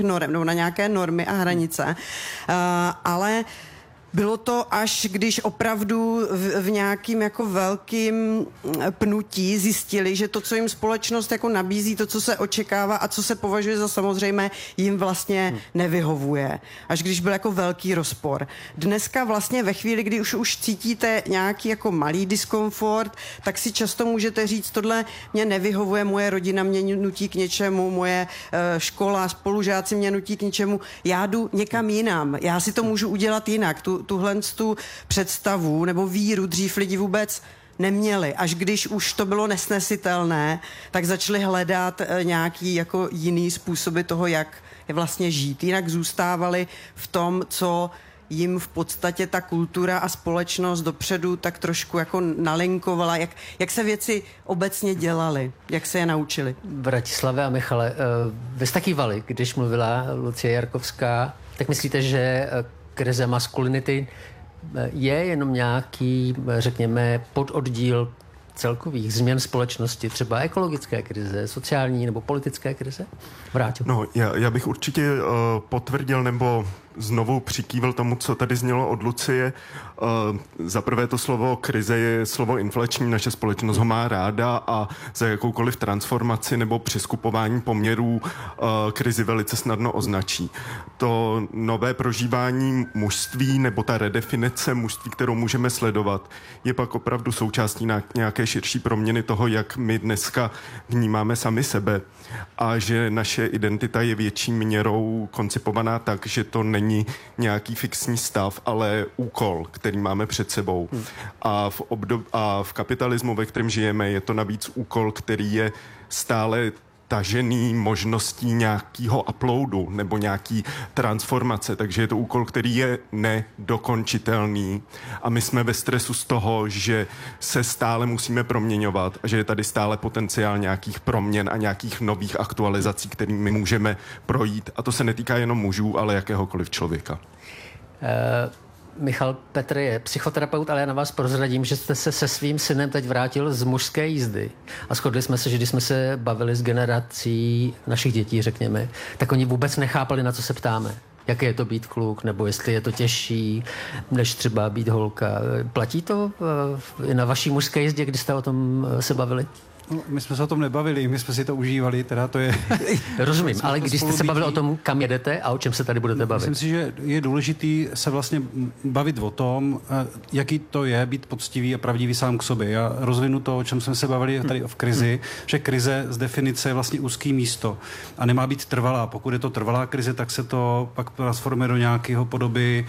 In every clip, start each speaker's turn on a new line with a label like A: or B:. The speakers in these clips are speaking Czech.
A: norem, nebo na nějaké normy a hranice, ale bylo to až, když opravdu v nějakým jako velkým pnutí zjistili, že to, co jim společnost jako nabízí, to, co se očekává a co se považuje za samozřejmé, jim vlastně nevyhovuje. Až když byl jako velký rozpor. Dneska vlastně ve chvíli, kdy už cítíte nějaký jako malý diskomfort, tak si často můžete říct, tohle mě nevyhovuje, moje rodina mě nutí k něčemu, moje škola, spolužáci mě nutí k něčemu, já jdu někam jinam, já si to můžu udělat jinak, tuhle tu představu nebo víru dřív lidi vůbec neměli. Až když už to bylo nesnesitelné, tak začali hledat nějaký jako jiný způsoby toho, jak je vlastně žít. Jinak zůstávali v tom, co jim v podstatě ta kultura a společnost dopředu tak trošku jako nalinkovala, jak se věci obecně dělaly, jak se je naučili.
B: Vratislave a Michale, vy jste kývali, když mluvila Lucie Jarkovská, tak myslíte, že krize maskulinity je jenom nějaký, řekněme, pododdíl celkových změn společnosti, třeba ekologické krize, sociální nebo politické krize? Vrátil.
C: No, já bych určitě potvrdil nebo znovu přikývil tomu, co tady znělo od Lucie. Za prvé to slovo krize je slovo inflační, naše společnost ho má ráda a za jakoukoliv transformaci nebo přeskupování poměrů krizi velice snadno označí. To nové prožívání mužství nebo ta redefinice mužství, kterou můžeme sledovat, je pak opravdu součástí nějaké širší proměny toho, jak my dneska vnímáme sami sebe a že naše identita je větší měrou koncipovaná tak, že to není nějaký fixní stav, ale úkol, který máme před sebou. A v kapitalismu, ve kterém žijeme, je to navíc úkol, který je stále tažený možností nějakého uploadu nebo nějaký transformace, takže je to úkol, který je nedokončitelný a my jsme ve stresu z toho, že se stále musíme proměňovat a že je tady stále potenciál nějakých proměn a nějakých nových aktualizací, kterými můžeme projít a to se netýká jenom mužů, ale jakéhokoliv člověka.
B: Michal Petr je psychoterapeut, ale já na vás prozradím, že jste se svým synem teď vrátil z mužské jízdy. A shodli jsme se, že když jsme se bavili s generací našich dětí, řekněme, tak oni vůbec nechápali, na co se ptáme. Jaké je to být kluk, nebo jestli je to těžší, než třeba být holka. Platí to i na vaší mužské jízdě, kdy jste o tom se bavili?
D: No, my jsme se o tom nebavili, my jsme si to užívali, teda to je...
B: Rozumím, ale když jste se bavili o tom, kam jedete a o čem se tady budete bavit?
D: Myslím si, že je důležitý se vlastně bavit o tom, jaký to je být poctivý a pravdivý sám k sobě. Já rozvinu to, o čem jsme se bavili tady v krizi, že krize z definice je vlastně úzký místo a nemá být trvalá. Pokud je to trvalá krize, tak se to pak transformuje do nějakého podoby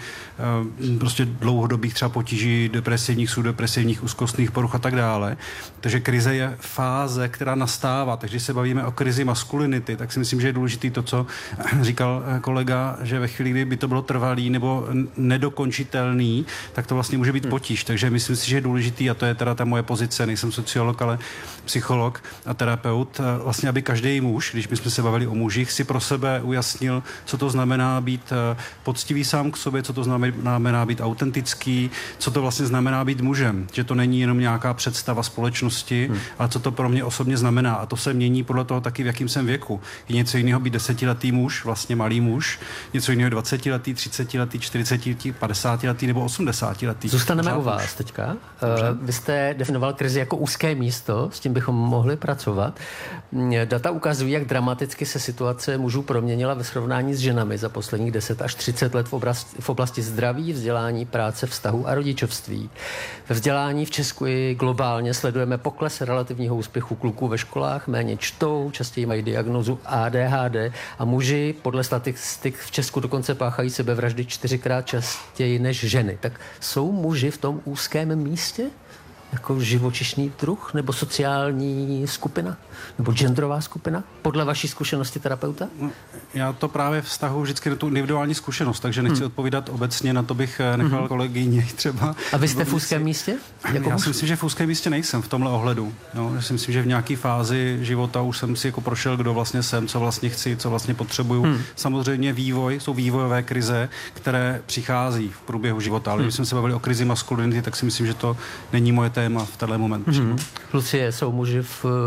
D: prostě dlouhodobých třeba potíží, depresivních, subdepresivních, úzkostných poruch a tak dále. Takže krize je fáze, která nastává. Takže když se bavíme o krizi maskulinity, tak si myslím, že je důležitý to, co říkal kolega, že ve chvíli, kdy by to bylo trvalý nebo nedokončitelný, tak to vlastně může být potíž. Takže myslím si, že je důležitý, a to je teda ta moje pozice, nejsem sociolog, ale psycholog a terapeut, vlastně aby každý muž, když my jsme se bavili o mužích, si pro sebe ujasnil, co to znamená být poctivý sám k sobě, co to znamená být autentický, co to vlastně znamená být mužem. Že to není jenom nějaká představa společnosti, ale co to pro mě osobně znamená. A to se mění podle toho taky, v jakým jsem věku. Je něco jiného být 10letý muž, vlastně malý muž, něco jiného 20letý, 30letý, 40letý, 50letý nebo 80letý.
B: Zůstaneme u vás teďka. Vy jste definoval krizi jako úzké místo, s tím bychom mohli pracovat. Data ukazují, jak dramaticky se situace mužů proměnila ve srovnání s ženami za posledních 10 až 30 let v oblasti zdraví, vzdělání, práce, vztahu a rodičovství. Ve vzdělání v Česku i globálně sledujeme pokles relativního úspěchu kluků ve školách, méně čtou, častěji mají diagnózu ADHD a muži podle statistik v Česku dokonce páchají sebevraždy 4krát častěji než ženy. Tak jsou muži v tom úzkém místě? Jako živočišný druh? Nebo sociální skupina? Nebo genderová skupina? Podle vaší zkušenosti terapeuta?
D: Já to právě vztahu vždycky na tu individuální zkušenost, takže nechci odpovídat obecně, na to bych nechal kolegyně třeba.
B: A vy jste v úzkém místě?
D: Já si myslím, že v úzkém místě nejsem v tomhle ohledu. No, já si myslím, že v nějaké fázi života už jsem si jako prošel, kdo vlastně jsem, co vlastně chci, co vlastně potřebuju. Samozřejmě jsou vývojové krize, které přichází v průběhu života, ale když jsme se bavili o krizi maskulinity, tak si myslím, že to není moje téma v tenhle moment.
B: Lucie, jsou muži v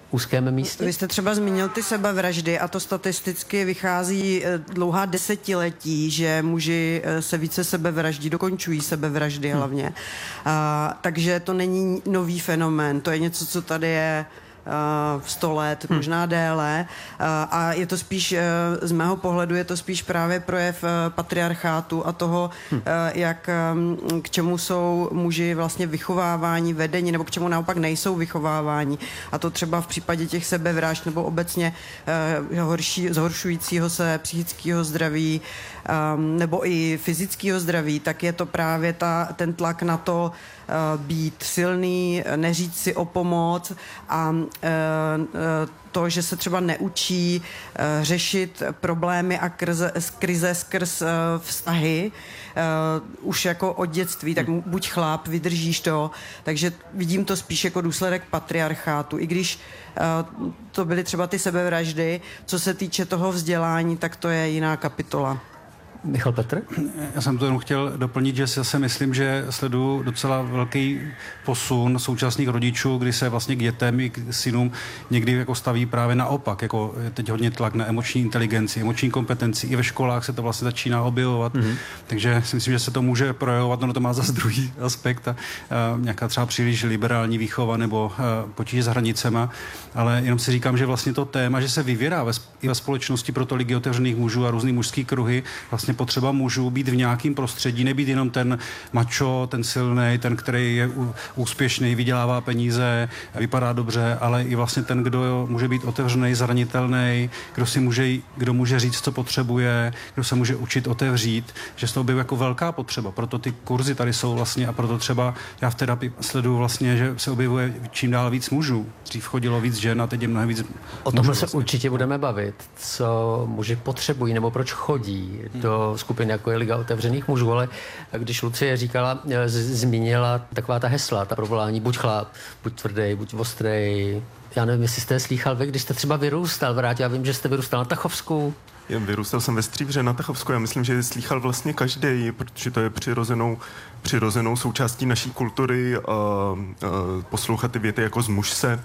B: úzkém místě?
A: Vy jste třeba zmínil ty sebevraždy a to statisticky vychází dlouhá desetiletí, že muži se více sebevraždí, dokončují sebevraždy hlavně. Takže to není nový fenomén, to je něco, co tady je 100 let, možná déle. A je to spíš, z mého pohledu, je to spíš právě projev patriarchátu a toho, jak k čemu jsou muži vlastně vychovávání, vedení, nebo k čemu naopak nejsou vychovávání. A to třeba v případě těch sebevražd nebo obecně zhoršujícího se psychického zdraví nebo i fyzického zdraví, tak je to právě ten tlak na to být silný, neříct si o pomoc a to, že se třeba neučí řešit problémy a krize skrz vztahy už jako od dětství, tak buď chlap, vydržíš to. Takže vidím to spíš jako důsledek patriarchátu. I když to byly třeba ty sebevraždy, co se týče toho vzdělání, tak to je jiná kapitola.
B: Michal Petr?
D: Já jsem to jenom chtěl doplnit, že si zase myslím, že sleduju docela velký posun současných rodičů, kdy se vlastně k dětem i k synům někdy jako staví právě naopak. Jako je teď hodně tlak na emoční inteligenci, emoční kompetenci. I ve školách se to vlastně začíná objevovat. Takže si myslím, že se to může projevovat, ono to má zase druhý aspekt a nějaká třeba příliš liberální výchova nebo potíže s hranicema. Ale jenom si říkám, že vlastně to téma, že se vyvírá i ve společnosti pro tolik otevřených mužů a různý mužský kruhy, vlastně potřeba mužů být v nějakém prostředí, nebýt jenom ten macho, ten silnej, ten, který je úspěšný, vydělává peníze, vypadá dobře, ale i vlastně ten, kdo může být otevřený, zranitelný, kdo může říct, co potřebuje, kdo se může učit otevřít, že z toho by jako velká potřeba. Proto ty kurzy tady jsou vlastně a proto třeba já v terapii sleduju vlastně, že se objevuje čím dál víc mužů. Dřív chodilo víc žen a teď je mnohem víc.
B: O tomhle se určitě budeme bavit, co muži potřebují nebo proč chodí do skupin, jako je Liga otevřených mužů, ale když Lucie říkala, zmínila taková ta hesla, ta provolání, buď chlap, buď tvrdý, buď ostrej. Já nevím, jestli jste slýchal vy, když jste třeba vyrůstal, já vím, že jste vyrůstal na Tachovsku.
C: Vyrůstal jsem ve Stříbře na Tachovsku. Já myslím, že slýchal vlastně každý, protože to je přirozenou součástí naší kultury poslouchat ty věty jako zmuž se.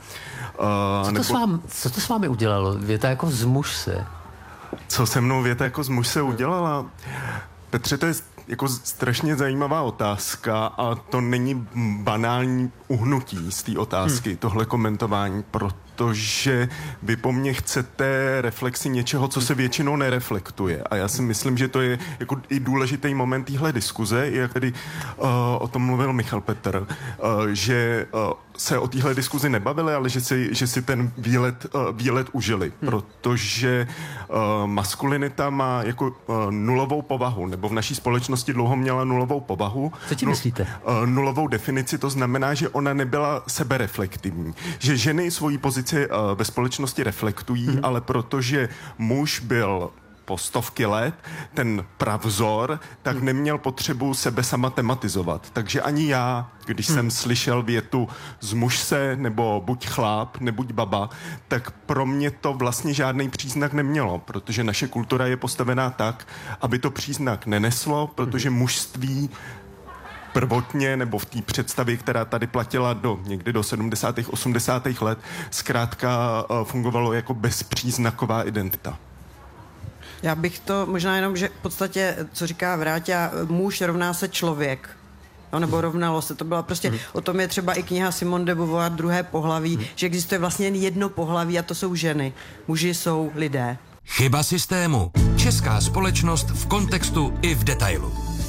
B: Co to s vámi udělalo? Věta jako zmuž se?
C: Co se mnou věta jako zmuž se udělala? Petře, to je jako strašně zajímavá otázka a to není banální uhnutí z té otázky, tohle komentování, protože vy po mně chcete reflexi něčeho, co se většinou nereflektuje. A já si myslím, že to je jako i důležitý moment téhle diskuze, jak tady o tom mluvil Michal Petr, že se o téhle diskuzi nebavili, ale že si ten výlet užili, protože maskulinita má jako nulovou povahu, nebo v naší společnosti dlouho měla nulovou povahu.
B: Co ti myslíte?
C: Nulovou definici, to znamená, že ona nebyla sebereflektivní. Že ženy svoji pozici ve společnosti reflektují, ale protože muž byl po stovky let, ten pravzor, tak neměl potřebu sebe sama tematizovat. Takže ani já, když jsem slyšel větu zmuž se, nebo buď chlap, nebuď baba, tak pro mě to vlastně žádný příznak nemělo, protože naše kultura je postavená tak, aby to příznak neneslo, protože mužství prvotně, nebo v té představě, která tady platila někdy do 70. 80. let, zkrátka fungovalo jako bezpříznaková identita.
A: Já bych to možná jenom, že v podstatě, co říká Vráťa, muž rovná se člověk. No, nebo rovnalo se. To byla prostě, o tom je třeba i kniha Simone de Beauvoir, Druhé pohlaví, že existuje vlastně jen jedno pohlaví a to jsou ženy. Muži jsou lidé.
E: Chyba systému. Česká společnost v kontextu i v detailu.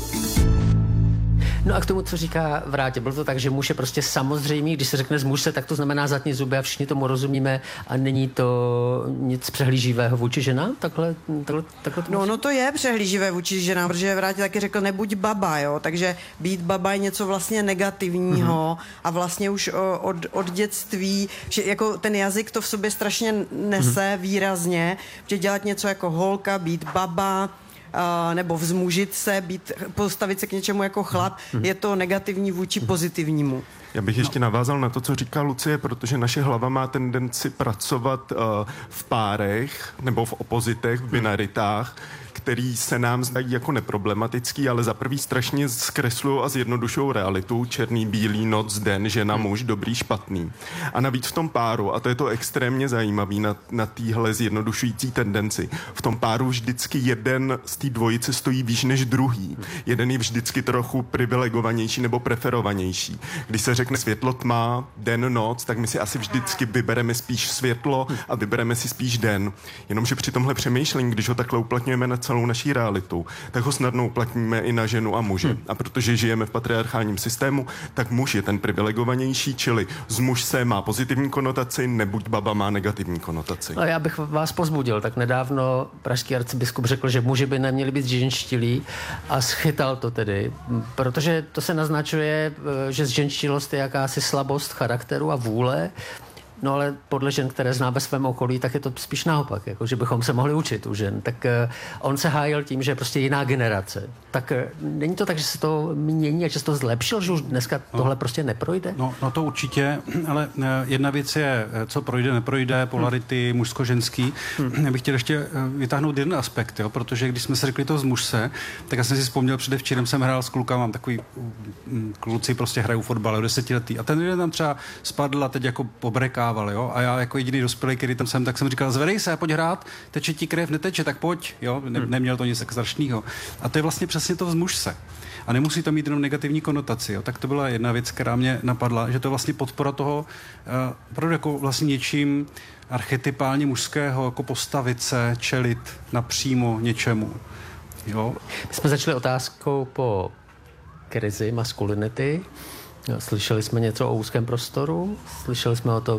B: No a k tomu, co říká Vrátě, bylo to tak, že muž je prostě samozřejmý, když se řekne zmuž se, tak to znamená zatni zuby a všichni tomu rozumíme a není to nic přehlíživého vůči ženám? Takhle to
A: No to je přehlíživé vůči ženám, protože Vrátě taky řekl nebuď baba, jo, takže být baba je něco vlastně negativního a vlastně už od dětství, že jako ten jazyk to v sobě strašně nese výrazně, že dělat něco jako holka, být baba, nebo vzmužit se, postavit se k něčemu jako chlap, je to negativní vůči pozitivnímu.
C: Já bych ještě navázal na to, co říká Lucie, protože naše hlava má tendenci pracovat v párech nebo v opozitech, v binaritách, který se nám zdají jako neproblematický, ale za prvý strašně zkreslují a zjednodušují realitu. Černý, bílý, noc, den, žena, muž, dobrý, špatný. A navíc v tom páru, a to je to extrémně zajímavý na téhle zjednodušující tendenci, v tom páru vždycky jeden z té dvojice stojí výš než druhý. Jeden je vždycky trochu privilegovanější nebo preferovanější. Když se řekne světlo, tma, den, noc, tak my si asi vždycky vybereme spíš světlo a vybereme si spíš den. Jenomže při tomhle přemýšlení, když ho takhle uplatňujeme na celou naší realitu, tak ho snadno uplatníme i na ženu a muže. A protože žijeme v patriarchálním systému, tak muž je ten privilegovanější, čili z muž se má pozitivní konotaci, nebuď baba má negativní konotaci.
B: No, já bych vás pozbudil. Tak nedávno pražský arcibiskup řekl, že muži by neměli být ženštilí a schytal to tedy, protože to se naznačuje, že zženštilost je jakási slabost charakteru a vůle. No ale podle žen, které zná ve svém okolí, tak je to spíš naopak, jako, že bychom se mohli učit u žen. Tak on se hájil tím, že je prostě jiná generace. Tak není to tak, že se to mění a že se to zlepšil, že už dneska tohle prostě neprojde?
D: No to určitě, ale jedna věc je, co projde, neprojde, polarity mužsko-ženský. Já bych chtěl ještě vytáhnout jeden aspekt, jo, protože když jsme si řekli to z mužse, tak já jsem si vzpomněl, předevčírem jsem hrál s klukama, mám takový kluci prostě hrajou fotbal, 10letý. A ten jeden tam třeba spadl a teď jako pobrekával, jo? A já jako jediný dospělý, který tam jsem, tak jsem říkal, zvedej se, pojď hrát, teče ti krev, neteče, tak pojď, jo? Neměl to nic tak strašného. A to je vlastně přesně to z mužse. A nemusí to mít jenom negativní konotaci, jo? Tak to byla jedna věc, která mě napadla, že to je vlastně podpora toho, opravdu jako vlastně něčím archetypálně mužského, jako postavit se, čelit napřímo něčemu, jo?
B: My jsme začali otázkou po krizi maskulinity. Slyšeli jsme něco o úzkém prostoru, slyšeli jsme o tom,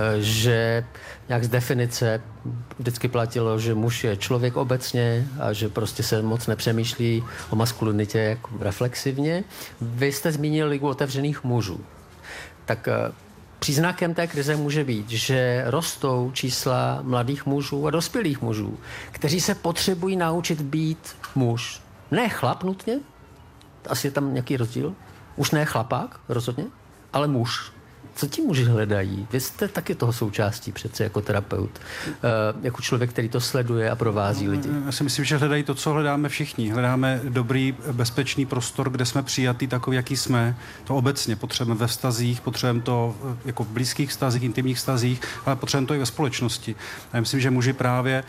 B: že nějak z definice vždycky platilo, že muž je člověk obecně a že prostě se moc nepřemýšlí o maskulinitě jako reflexivně. Vy jste zmínil Ligu otevřených mužů. Tak příznakem té krize může být, že rostou čísla mladých mužů a dospělých mužů, kteří se potřebují naučit být muž. Ne chlap nutně, asi je tam nějaký rozdíl. Už ne chlapák, rozhodně, ale muž. Co ti muži hledají? Vy jste taky toho součástí přece jako terapeut. Jako člověk, který to sleduje a provází lidi.
D: Já si myslím, že hledají to, co hledáme všichni. Hledáme dobrý, bezpečný prostor, kde jsme přijatý takový, jaký jsme. To obecně potřebujeme ve vztazích, potřebujeme to jako v blízkých vztazích, intimních vztazích, ale potřebujeme to i ve společnosti. A já myslím, že muži právě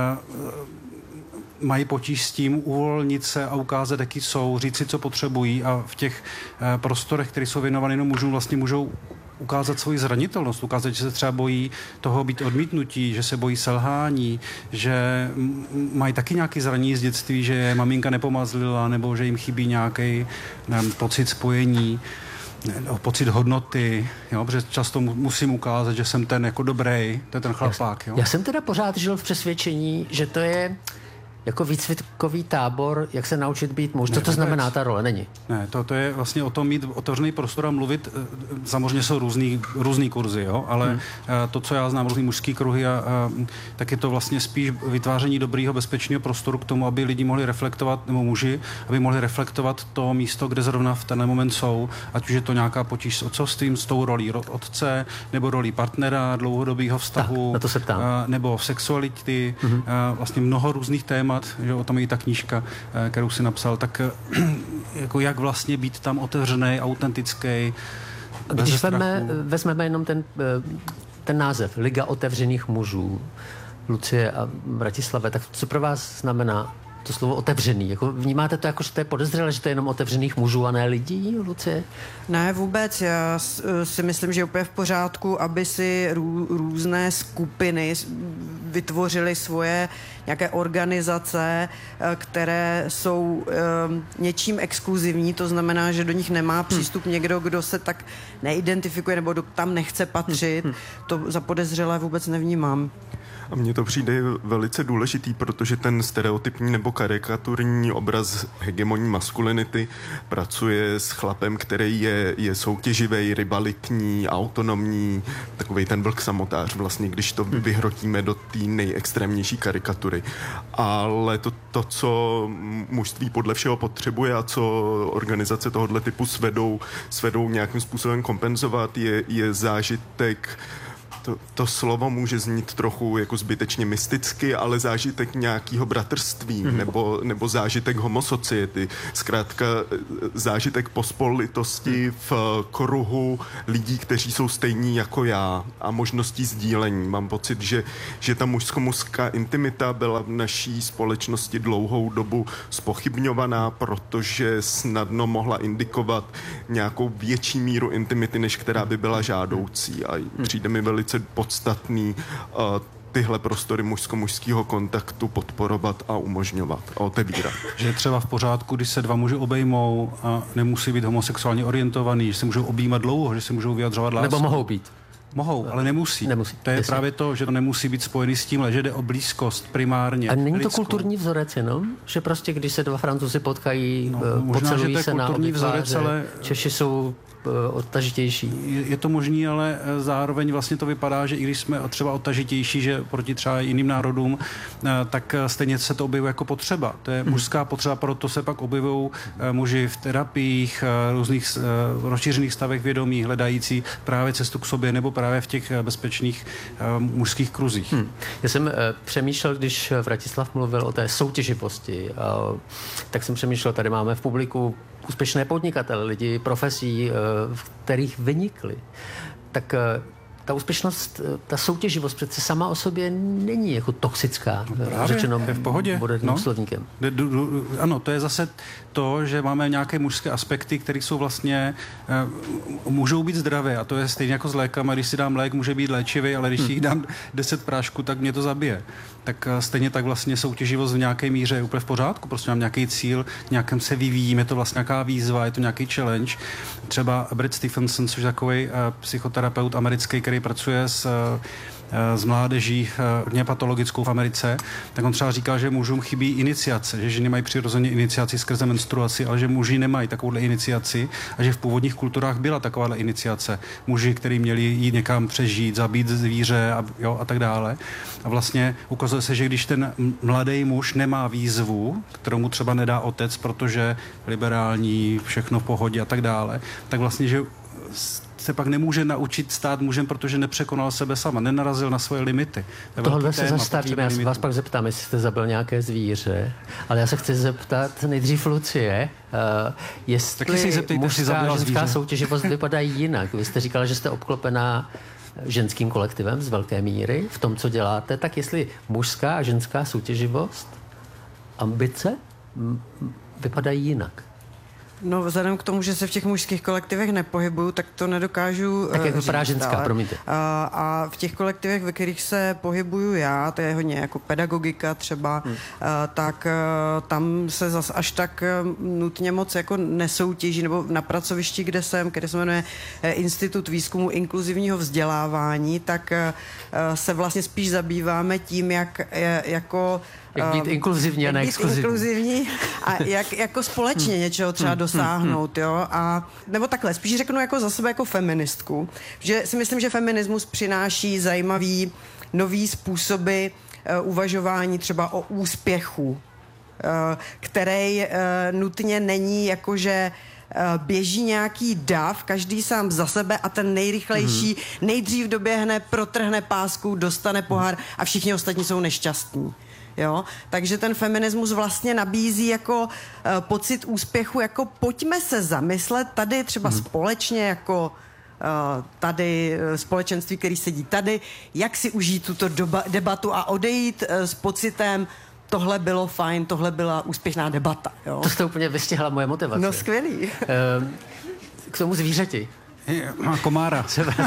D: mají potíž s tím uvolnit se a ukázat, jaký jsou, říct si, co potřebují a v těch prostorech, které jsou věnovány jenom mužům, vlastně můžou ukázat svoji zranitelnost, ukázat, že se třeba bojí toho být odmítnutí, že se bojí selhání, že mají taky nějaké zranění z dětství, že je maminka nepomazlila nebo že jim chybí nějaký pocit spojení, pocit hodnoty, jo, protože často musím ukázat, že jsem ten jako dobrý, to je ten chlapák. Jo.
B: Já jsem teda pořád žil v přesvědčení, že to je jako výcvikový tábor, jak se naučit být muž. Co to znamená ta role? Není.
D: Ne, to je vlastně o tom mít otevřený prostor a mluvit. Samozřejmě jsou různý kurzy, jo, ale to, co já znám, různý mužský kruhy, tak je to vlastně spíš vytváření dobrýho, bezpečného prostoru k tomu, aby lidi mohli reflektovat, nebo muži, aby mohli reflektovat to místo, kde zrovna v ten moment jsou, ať už je to nějaká potíž s otcovstvím, s tou rolí otce, nebo rolí partnera, dlouhodobého vztahu,
B: tak, na to se ptám.
D: Nebo v sexuality, vlastně mnoho různých témat, že o tom je i ta knížka, kterou si napsal, tak jako jak vlastně být tam otevřený, autentický,
B: když vezmeme jenom ten název Liga otevřených mužů, Lucie a Bratislave, tak co pro vás znamená to slovo otevřený? Jako vnímáte to jako, že to je podezřelé, že to je jenom otevřených mužů a ne lidí, Lucie?
A: Ne, vůbec. Já si myslím, že je úplně v pořádku, aby si různé skupiny vytvořily svoje nějaké organizace, které jsou něčím exkluzivní, to znamená, že do nich nemá přístup někdo, kdo se tak neidentifikuje nebo tam nechce patřit. To za podezřelé vůbec nevnímám.
C: A mně to přijde velice důležitý, protože ten stereotypní nebo karikaturní obraz hegemonní maskulinity pracuje s chlapem, který je soutěživý, rivalitní, autonomní, takovej ten vlk samotář vlastně, když to vyhrotíme do té nejextrémnější karikatury. Ale to, co mužství podle všeho potřebuje a co organizace tohoto typu svedou nějakým způsobem kompenzovat, je zážitek To slovo může znít trochu jako zbytečně mysticky, ale zážitek nějakého bratrství nebo zážitek homosociety. Zkrátka zážitek pospolitosti v kruhu lidí, kteří jsou stejní jako já a možností sdílení. Mám pocit, že ta mužsko-mužská intimita byla v naší společnosti dlouhou dobu zpochybňovaná, protože snadno mohla indikovat nějakou větší míru intimity, než která by byla žádoucí. A přijde mi velice podstatný tyhle prostory mužsko-mužského kontaktu podporovat a umožňovat a otevírat.
D: Že je třeba v pořádku, když se dva muži obejmou a nemusí být homosexuálně orientovaný, že se můžou objímat dlouho, že se můžou vyjadřovat lásku.
B: Nebo mohou být.
D: Mohou, ale nemusí. To je právě to, že to nemusí být spojený s tímhle, že jde o blízkost primárně.
B: A není to
D: lidskou.
B: Kulturní vzorec jenom? Že prostě, když se dva Francouzi potkají,
D: možná,
B: pocelují
D: že to je
B: se na
D: kulturní vzorec, ale
B: Češi jsou odtažitější.
D: Je to možný, ale zároveň vlastně to vypadá, že i když jsme třeba odtažitější, že proti třeba jiným národům, tak stejně se to objevuje jako potřeba. To je mužská potřeba, proto se pak objevují muži v terapiích, různých rozšířených stavech vědomí, hledající právě cestu k sobě nebo právě v těch bezpečných mužských kruzích.
B: Já jsem přemýšlel, když Vratislav mluvil o té soutěživosti, tak jsem přemýšlel, tady máme v publiku úspěšné podnikatele, lidi profesí, v kterých vynikli. Tak ta úspěšnost, ta soutěživost přece sama o sobě není jako toxická, řečeno
D: v pohodě,
B: moderním slovníkem.
D: Ano, to je zase to, že máme nějaké mužské aspekty, které jsou vlastně, můžou být zdravé a to je stejně jako s lékama, když si dám lék, může být léčivý, ale když si dám 10 prášků, tak mě to zabije. Tak stejně tak vlastně soutěživost v nějaké míře je úplně v pořádku, prostě mám nějaký cíl, nějakém se vyvíjím, je to vlastně nějaká výzva, je to nějaký challenge. Třeba Brad Stephenson, což je takový psychoterapeut americký, který pracuje s mládeží hodně patologickou v Americe, tak on třeba říkal, že mužům chybí iniciace, že ženy mají přirozeně iniciaci skrze menstruaci, ale že muži nemají takovouhle iniciaci a že v původních kulturách byla takováhle iniciace. Muži, kteří měli jít někam přežít, zabít zvíře a tak dále. A vlastně ukazuje se, že když ten mladý muž nemá výzvu, kterou mu třeba nedá otec, protože liberální, všechno v pohodě a tak dále, tak vlastně, že se pak nemůže naučit stát mužem, protože nepřekonal sebe sama, nenarazil na svoje limity.
B: Tohle se zastavíme, já se vás pak zeptám, jestli jste zabil nějaké zvíře, ale já se chci zeptat nejdřív Lucie, jestli mužská a ženská soutěživost vypadají jinak. Vy jste říkala, že jste obklopená ženským kolektivem z velké míry v tom, co děláte, tak jestli mužská a ženská soutěživost, ambice vypadají jinak.
A: No, vzhledem k tomu, že se v těch mužských kolektivech nepohybuju, tak to nedokážu
B: tak jak vypadá ženská, promiňte.
A: A v těch kolektivech, ve kterých se pohybuju já, to je hodně jako pedagogika třeba, tak tam se zas až tak nutně moc jako nesoutěží, nebo na pracovišti, kde jsem, který se jmenuje Institut výzkumu inkluzivního vzdělávání, tak se vlastně spíš zabýváme tím, jak
B: být inkluzivní a neexkluzivní.
A: A jak jako společně něčeho třeba dosáhnout, jo. Nebo takhle, spíš řeknu jako za sebe jako feministku, že si myslím, že feminismus přináší zajímavý nový způsoby uvažování třeba o úspěchu, který nutně není jakože běží nějaký dav, každý sám za sebe a ten nejrychlejší nejdřív doběhne, protrhne pásku, dostane pohár a všichni ostatní jsou nešťastní. Jo? Takže ten feminismus vlastně nabízí jako pocit úspěchu, jako pojďme se zamyslet tady třeba společně jako tady společenství, který sedí tady, jak si užít tuto debatu a odejít s pocitem tohle bylo fajn, tohle byla úspěšná debata. Jo?
B: To jste úplně vystihla moje motivace.
A: No skvělý.
B: K tomu zvířeti.
D: Komára.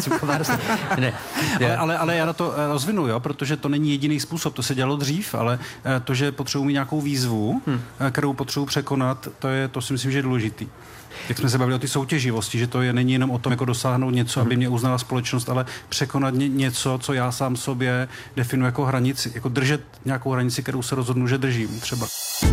B: Ne.
D: Ale já na to rozvinu, jo, protože to není jediný způsob, to se dělalo dřív, ale to, že potřebuji mít nějakou výzvu, kterou potřebuji překonat, to si myslím, že je důležitý. Jak jsme se bavili o ty soutěživosti, že to není jenom o tom, jako dosáhnout něco, aby mě uznala společnost, ale překonat něco, co já sám sobě definuji jako hranici, jako držet nějakou hranici, kterou se rozhodnu, že držím třeba.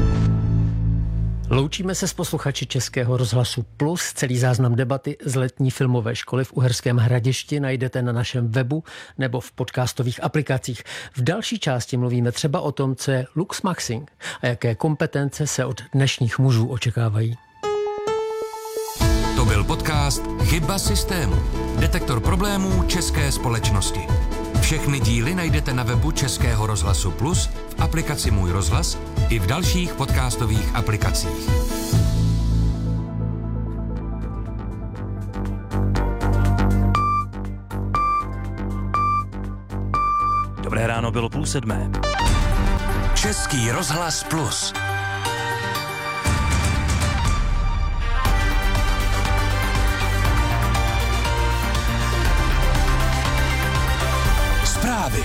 B: Loučíme se s posluchači Českého rozhlasu Plus. Celý záznam debaty z letní filmové školy v Uherském Hradišti najdete na našem webu nebo v podcastových aplikacích. V další části mluvíme třeba o tom, co je lux maxing a jaké kompetence se od dnešních mužů očekávají.
E: To byl podcast Chyba systému. Detektor problémů české společnosti. Všechny díly najdete na webu Českého rozhlasu Plus, v aplikaci Můj rozhlas i v dalších podcastových aplikacích.
F: Dobré ráno, bylo 6:30.
E: Český rozhlas Plus. Zprávy.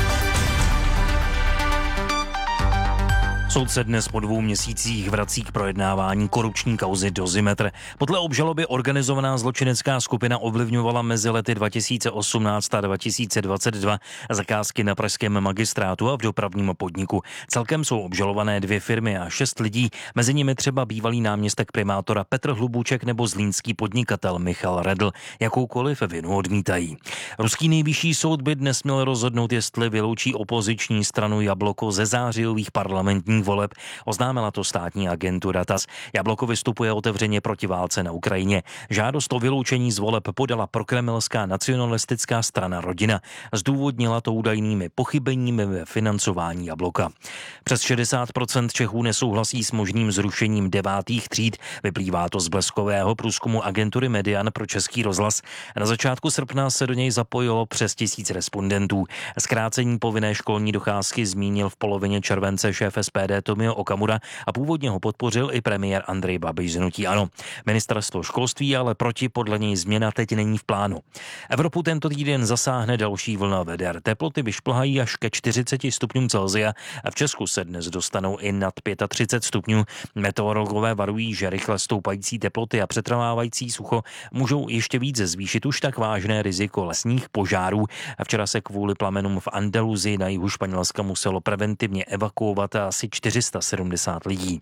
F: Soud se dnes po 2 měsících vrací k projednávání korupční kauzy Dozimetr. Podle obžaloby organizovaná zločinecká skupina ovlivňovala mezi lety 2018 a 2022 zakázky na pražském magistrátu a v dopravním podniku. Celkem jsou obžalované 2 firmy a 6 lidí, mezi nimi třeba bývalý náměstek primátora Petr Hlubůček nebo zlínský podnikatel Michal Redl. Jakoukoliv vinu odmítají. Ruský nejvyšší soud by dnes měl rozhodnout, jestli vyloučí opoziční stranu Jabloko ze zářijových parlamentních voleb. Oznámila to státní agentura TASS. Jabloko vystupuje otevřeně proti válce na Ukrajině. Žádost o vyloučení z voleb podala prokremelská nacionalistická strana Rodina. Zdůvodnila to údajnými pochybeními ve financování Jabloka. Přes 60% Čechů nesouhlasí s možným zrušením 9. tříd. Vyplývá to z bleskového průzkumu agentury Median pro Český rozhlas. Na začátku srpna se do něj zapojilo přes 1000 respondentů. Zkrácení povinné školní docházky zmínil v polovině července šéf SPD Tomio Okamura a původně ho podpořil i premiér Andrej Babiš z hnutí ANO. Ministerstvo školství ale proti, podle něj změna teď není v plánu. Evropu tento týden zasáhne další vlna veder. Teploty vyšplhají až ke 40 stupňům Celsia a v Česku se dnes dostanou i nad 35 stupňů. Meteorologové varují, že rychle stoupající teploty a přetrvávající sucho můžou ještě více zvýšit už tak vážné riziko lesních požárů. A včera se kvůli plamenům v Andaluzii na jihu Španělska muselo preventivně evakuovat asi 470 lidí.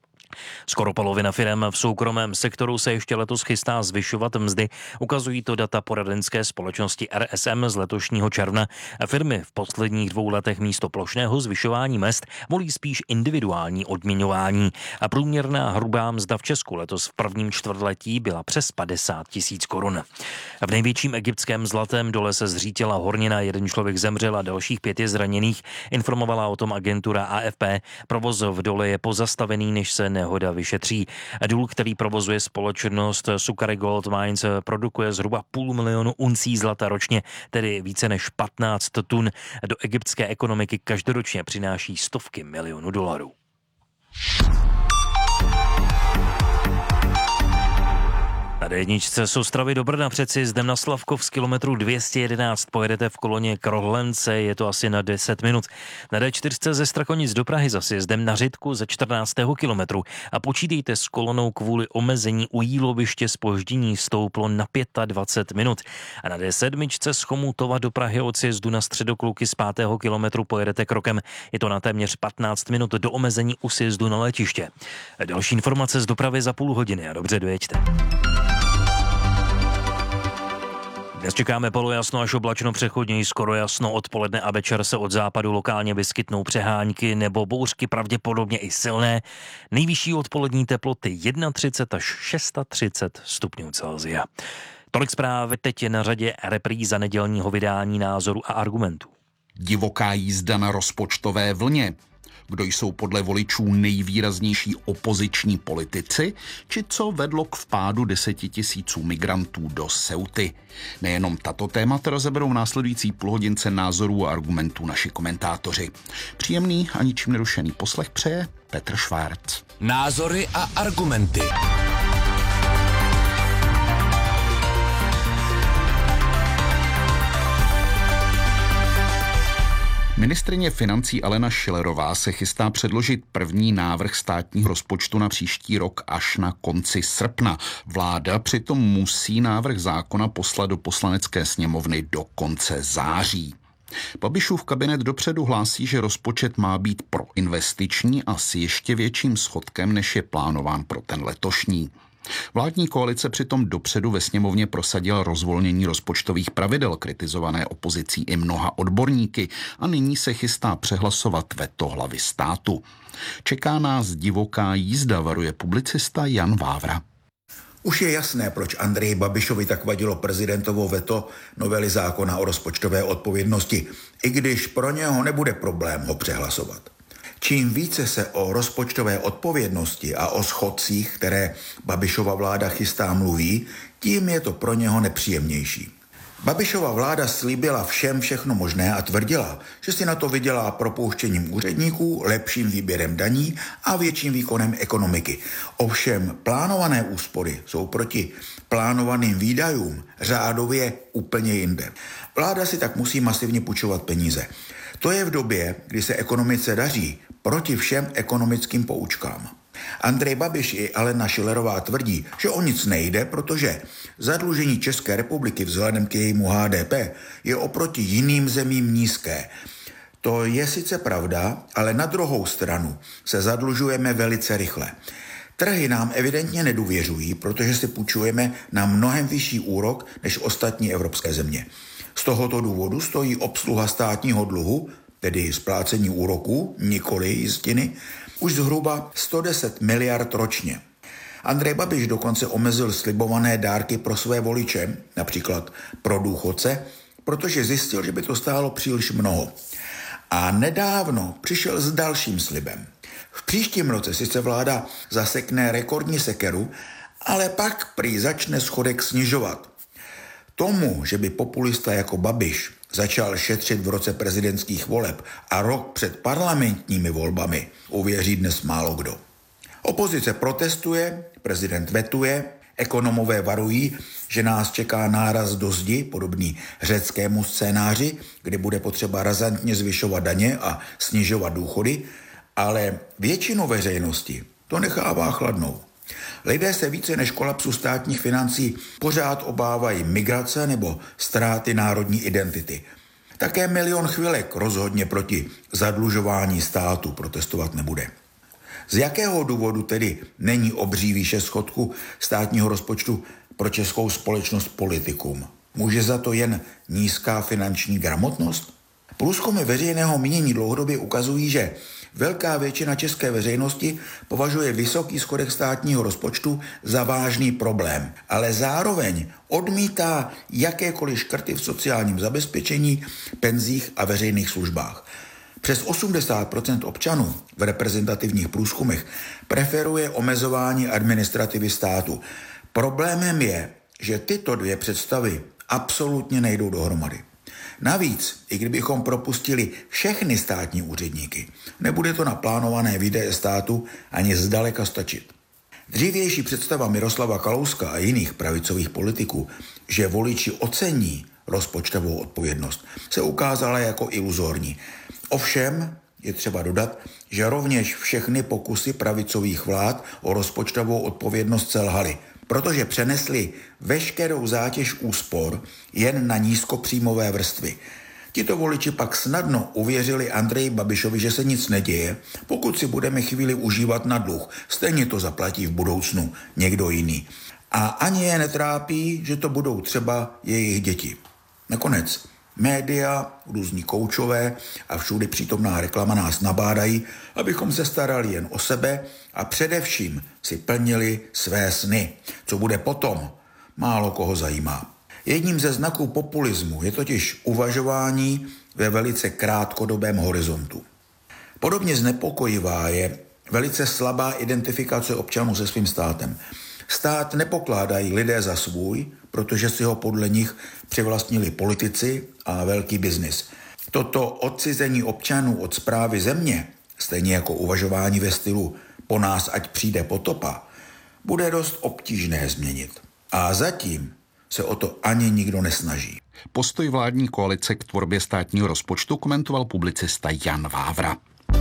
F: Skoro polovina firem v soukromém sektoru se ještě letos chystá zvyšovat mzdy. Ukazují to data poradenské společnosti RSM z letošního června. Firmy v posledních 2 letech místo plošného zvyšování mezd volí spíš individuální odměňování. A průměrná hrubá mzda v Česku letos v prvním čtvrtletí byla přes 50 000 korun. V největším egyptském zlatém dole se zřítila hornina, 1 člověk zemřel a dalších 5 je zraněných. Informovala o tom agentura AFP. Provoz v dole je pozastavený, než se nehoda vyšetří. Důl, který provozuje společnost Sukari Gold Mines, produkuje zhruba 500 000 uncí zlata ročně, tedy více než 15 tun. Do egyptské ekonomiky každoročně přináší stovky milionů dolarů. Na D1 z Ostravy do Brna před sjezdem na Slavkov z kilometru 211 pojedete v koloně k Rohlence, je to asi na 10 minut. Na D4 ze Strakonic do Prahy za sjezdem na Řitku ze 14. kilometru a počítejte s kolonou kvůli omezení u jíloviště zpoždění stouplo na 25 minut. A na D7 z Chomutova do Prahy od sjezdu na Středokluky z 5. kilometru pojedete krokem. Je to na téměř 15 minut do omezení u sjezdu na letiště. Další informace z dopravy za půl hodiny a dobře dojeďte. Dnes čekáme polojasno až oblačno, přechodně skoro jasno. Odpoledne a večer se od západu lokálně vyskytnou přehánky nebo bouřky, pravděpodobně i silné. Nejvyšší odpolední teploty 31 až 36 stupňů Celsia. Tolik zprávy, teď je na řadě repríza nedělního vydání Názoru a argumentů.
G: Divoká jízda na rozpočtové vlně. Kdo jsou podle voličů nejvýraznější opoziční politici, či co vedlo k vpádu 10 000 migrantů do Ceuty. Nejenom tato témata rozeberou v následující půlhodince Názorů a argumentů naši komentátoři. Příjemný a ničím nerušený poslech přeje Petr Švárc.
E: Názory a argumenty.
G: Ministryně financí Alena Schillerová se chystá předložit první návrh státního rozpočtu na příští rok až na konci srpna. Vláda přitom musí návrh zákona poslat do Poslanecké sněmovny do konce září. Babišův kabinet dopředu hlásí, že rozpočet má být proinvestiční a s ještě větším schodkem, než je plánován pro ten letošní. Vládní koalice přitom dopředu ve sněmovně prosadila rozvolnění rozpočtových pravidel, kritizované opozicí i mnoha odborníky, a nyní se chystá přehlasovat veto hlavy státu. Čeká nás divoká jízda, varuje publicista Jan Vávra.
H: Už je jasné, proč Andreji Babišovi tak vadilo prezidentovo veto novely zákona o rozpočtové odpovědnosti, i když pro něho nebude problém ho přehlasovat. Čím více se o rozpočtové odpovědnosti a o schodcích, které Babišova vláda chystá, mluví, tím je to pro něho nepříjemnější. Babišova vláda slíbila všem všechno možné a tvrdila, že si na to vydělá propouštěním úředníků, lepším výběrem daní a větším výkonem ekonomiky. Ovšem plánované úspory jsou proti plánovaným výdajům řádově úplně jinde. Vláda si tak musí masivně půjčovat peníze. To je v době, kdy se ekonomice daří, proti všem ekonomickým poučkám. Andrej Babiš i Alena Schillerová tvrdí, že o nic nejde, protože zadlužení České republiky vzhledem k jejímu HDP je oproti jiným zemím nízké. To je sice pravda, ale na druhou stranu se zadlužujeme velice rychle. Trhy nám evidentně nedůvěřují, protože si půjčujeme na mnohem vyšší úrok než ostatní evropské země. Z tohoto důvodu stojí obsluha státního dluhu, tedy splácení úroků, nikoli jistiny, už zhruba 110 miliard ročně. Andrej Babiš dokonce omezil slibované dárky pro své voliče, například pro důchodce, protože zjistil, že by to stálo příliš mnoho. A nedávno přišel s dalším slibem. V příštím roce sice vláda zasekne rekordní sekeru, ale pak prý začne schodek snižovat. Tomu, že by populista jako Babiš začal šetřit v roce prezidentských voleb a rok před parlamentními volbami, uvěří dnes málo kdo. Opozice protestuje, prezident vetuje, ekonomové varují, že nás čeká náraz do zdi, podobný řeckému scénáři, kdy bude potřeba razantně zvyšovat daně a snižovat důchody, ale většinu veřejnosti to nechává chladnou. Lidé se více než kolapsu státních financí pořád obávají migrace nebo ztráty národní identity. Také Milion chvilek rozhodně proti zadlužování státu protestovat nebude. Z jakého důvodu tedy není obří výše schodku státního rozpočtu pro českou společnost politikům? Může za to jen nízká finanční gramotnost? Průzkumy veřejného mínění dlouhodobě ukazují, že velká většina české veřejnosti považuje vysoký schodek státního rozpočtu za vážný problém, ale zároveň odmítá jakékoliv škrty v sociálním zabezpečení, penzích a veřejných službách. Přes 80% občanů v reprezentativních průzkumech preferuje omezování administrativy státu. Problémem je, že tyto dvě představy absolutně nejdou dohromady. Navíc, i kdybychom propustili všechny státní úředníky, nebude to na plánované výdaje státu ani zdaleka stačit. Dřívější představa Miroslava Kalouska a jiných pravicových politiků, že voliči ocení rozpočtovou odpovědnost, se ukázala jako iluzorní. Ovšem je třeba dodat, že rovněž všechny pokusy pravicových vlád o rozpočtovou odpovědnost selhaly, protože přenesli veškerou zátěž úspor jen na nízkopříjmové vrstvy. Tito voliči pak snadno uvěřili Andreji Babišovi, že se nic neděje, pokud si budeme chvíli užívat na dluh. Stejně to zaplatí v budoucnu někdo jiný. A ani je netrápí, že to budou třeba jejich děti. Nakonec média, různí koučové a všude přítomná reklama nás nabádají, abychom se starali jen o sebe a především si plnili své sny. Co bude potom, málo koho zajímá. Jedním ze znaků populismu je totiž uvažování ve velice krátkodobém horizontu. Podobně znepokojivá je velice slabá identifikace občanů se svým státem. Stát nepokládají lidé za svůj, protože si ho podle nich přivlastnili politici a velký biznis. Toto odcizení občanů od správy země, stejně jako uvažování ve stylu po nás ať přijde potopa, bude dost obtížné změnit. A zatím se o to ani nikdo nesnaží.
G: Postoj vládní koalice k tvorbě státního rozpočtu komentoval publicista Jan Vávra.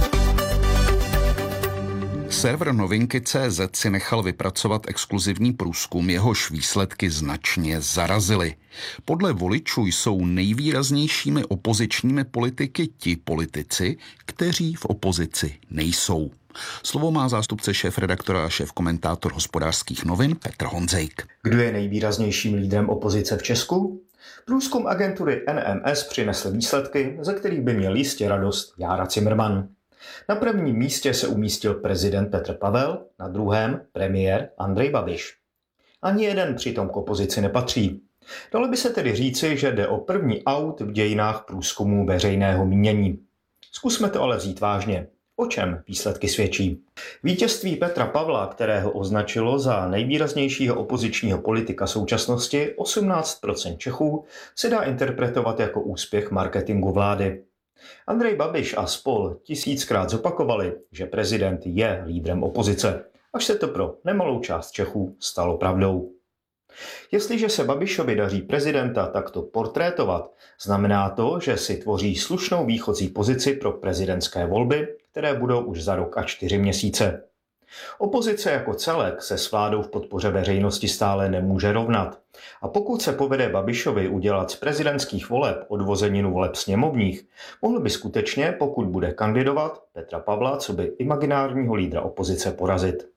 G: Server Novinky.cz si nechal vypracovat exkluzivní průzkum, jehož výsledky značně zarazily. Podle voličů jsou nejvýraznějšími opozičními politiky ti politici, kteří v opozici nejsou. Slovo má zástupce šéfredaktora a šéfkomentátor Hospodářských novin Petr Honzejk.
I: Kdo je nejvýraznějším lídrem opozice v Česku? Průzkum agentury NMS přinesl výsledky, ze kterých by měl jistě radost Jára Cimrman. Na prvním místě se umístil prezident Petr Pavel, na druhém premiér Andrej Babiš. Ani jeden přitom k opozici nepatří. Dalo by se tedy říci, že jde o první aut v dějinách průzkumu veřejného mínění. Zkusme to ale vzít vážně. O čem výsledky svědčí? Vítězství Petra Pavla, kterého označilo za nejvýraznějšího opozičního politika současnosti 18% Čechů, se dá interpretovat jako úspěch marketingu vlády. Andrej Babiš a spol 1000krát zopakovali, že prezident je lídrem opozice, až se to pro nemalou část Čechů stalo pravdou. Jestliže se Babišovi daří prezidenta takto portrétovat, znamená to, že si tvoří slušnou výchozí pozici pro prezidentské volby, které budou už za rok a 4 měsíce. Opozice jako celek se s vládou v podpoře veřejnosti stále nemůže rovnat. A pokud se povede Babišovi udělat z prezidentských voleb odvozeninu voleb sněmovních, mohl by skutečně, pokud bude kandidovat, Petra Pavla coby imaginárního lídra opozice porazit.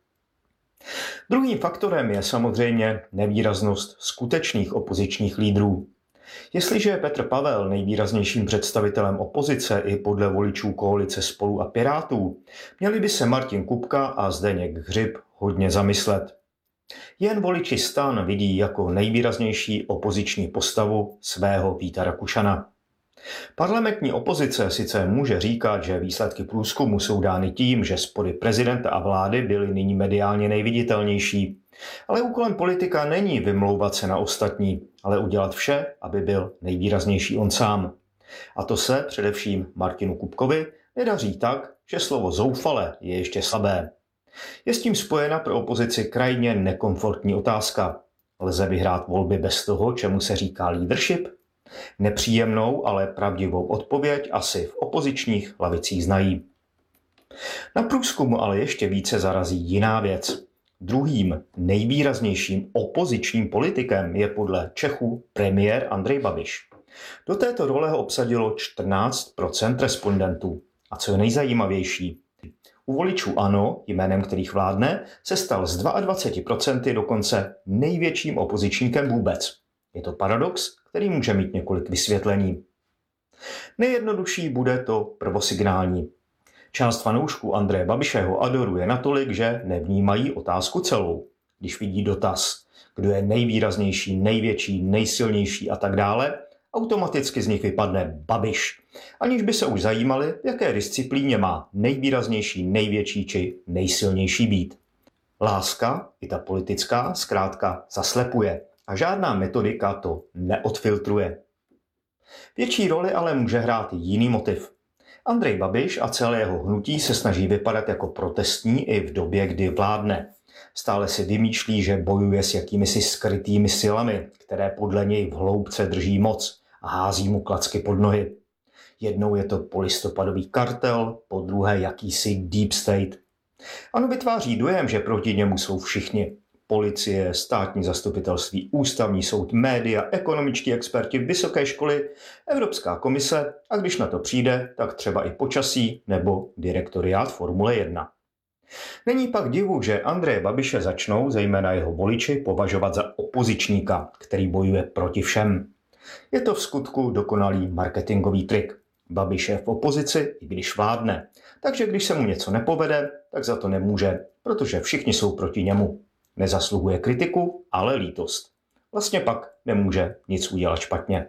I: Druhým faktorem je samozřejmě nevýraznost skutečných opozičních lídrů. Jestliže je Petr Pavel nejvýraznějším představitelem opozice i podle voličů koalice Spolu a Pirátů, měli by se Martin Kupka a Zdeněk Hřib hodně zamyslet. Jen voliči STAN vidí jako nejvýraznější opoziční postavu svého Víta Rakušana. Parlamentní opozice sice může říkat, že výsledky průzkumu jsou dány tím, že spory prezidenta a vlády byly nyní mediálně nejviditelnější. Ale úkolem politika není vymlouvat se na ostatní, ale udělat vše, aby byl nejvýraznější on sám. A to se především Martinu Kupkovi nedaří tak, že slovo zoufale je ještě slabé. Je s tím spojena pro opozici krajně nekomfortní otázka. Lze vyhrát volby bez toho, čemu se říká leadership? Nepříjemnou, ale pravdivou odpověď asi v opozičních lavicích znají. Na průzkumu ale ještě více zarazí jiná věc. Druhým nejvýraznějším opozičním politikem je podle Čechů premiér Andrej Babiš. Do této role ho obsadilo 14% respondentů. A co je nejzajímavější, u voličů ANO, jménem kterých vládne, se stal z 22% dokonce největším opozičníkem vůbec. Je to paradox, který může mít několik vysvětlení. Nejjednodušší bude to prvosignální. Část fanoušků Andreje Babiše ho adoruje natolik, že nevnímají otázku celou. Když vidí dotaz, kdo je nejvýraznější, největší, nejsilnější a tak dále, automaticky z nich vypadne Babiš, aniž by se už zajímali, v jaké disciplíně má nejvýraznější, největší či nejsilnější být. Láska, i ta politická, zkrátka zaslepuje a žádná metodika to neodfiltruje. Větší roli ale může hrát jiný motiv. Andrej Babiš a celé jeho hnutí se snaží vypadat jako protestní i v době, kdy vládne. Stále si vymýšlí, že bojuje s jakýmisi skrytými silami, které podle něj v hloubce drží moc a hází mu klacky pod nohy. Jednou je to polistopadový kartel, po druhé jakýsi deep state. Ano, vytváří dojem, že proti němu jsou všichni. Policie, státní zastupitelství, ústavní soud, média, ekonomičtí experti, vysoké školy, Evropská komise a když na to přijde, tak třeba i počasí nebo direktoriát Formule 1. Není pak divu, že Andreje Babiše začnou, zejména jeho voliči, považovat za opozičníka, který bojuje proti všem. Je to v skutku dokonalý marketingový trik. Babiš je v opozici, i když vládne. Takže když se mu něco nepovede, tak za to nemůže, protože všichni jsou proti němu. Nezasluhuje kritiku, ale lítost. Vlastně pak nemůže nic udělat špatně.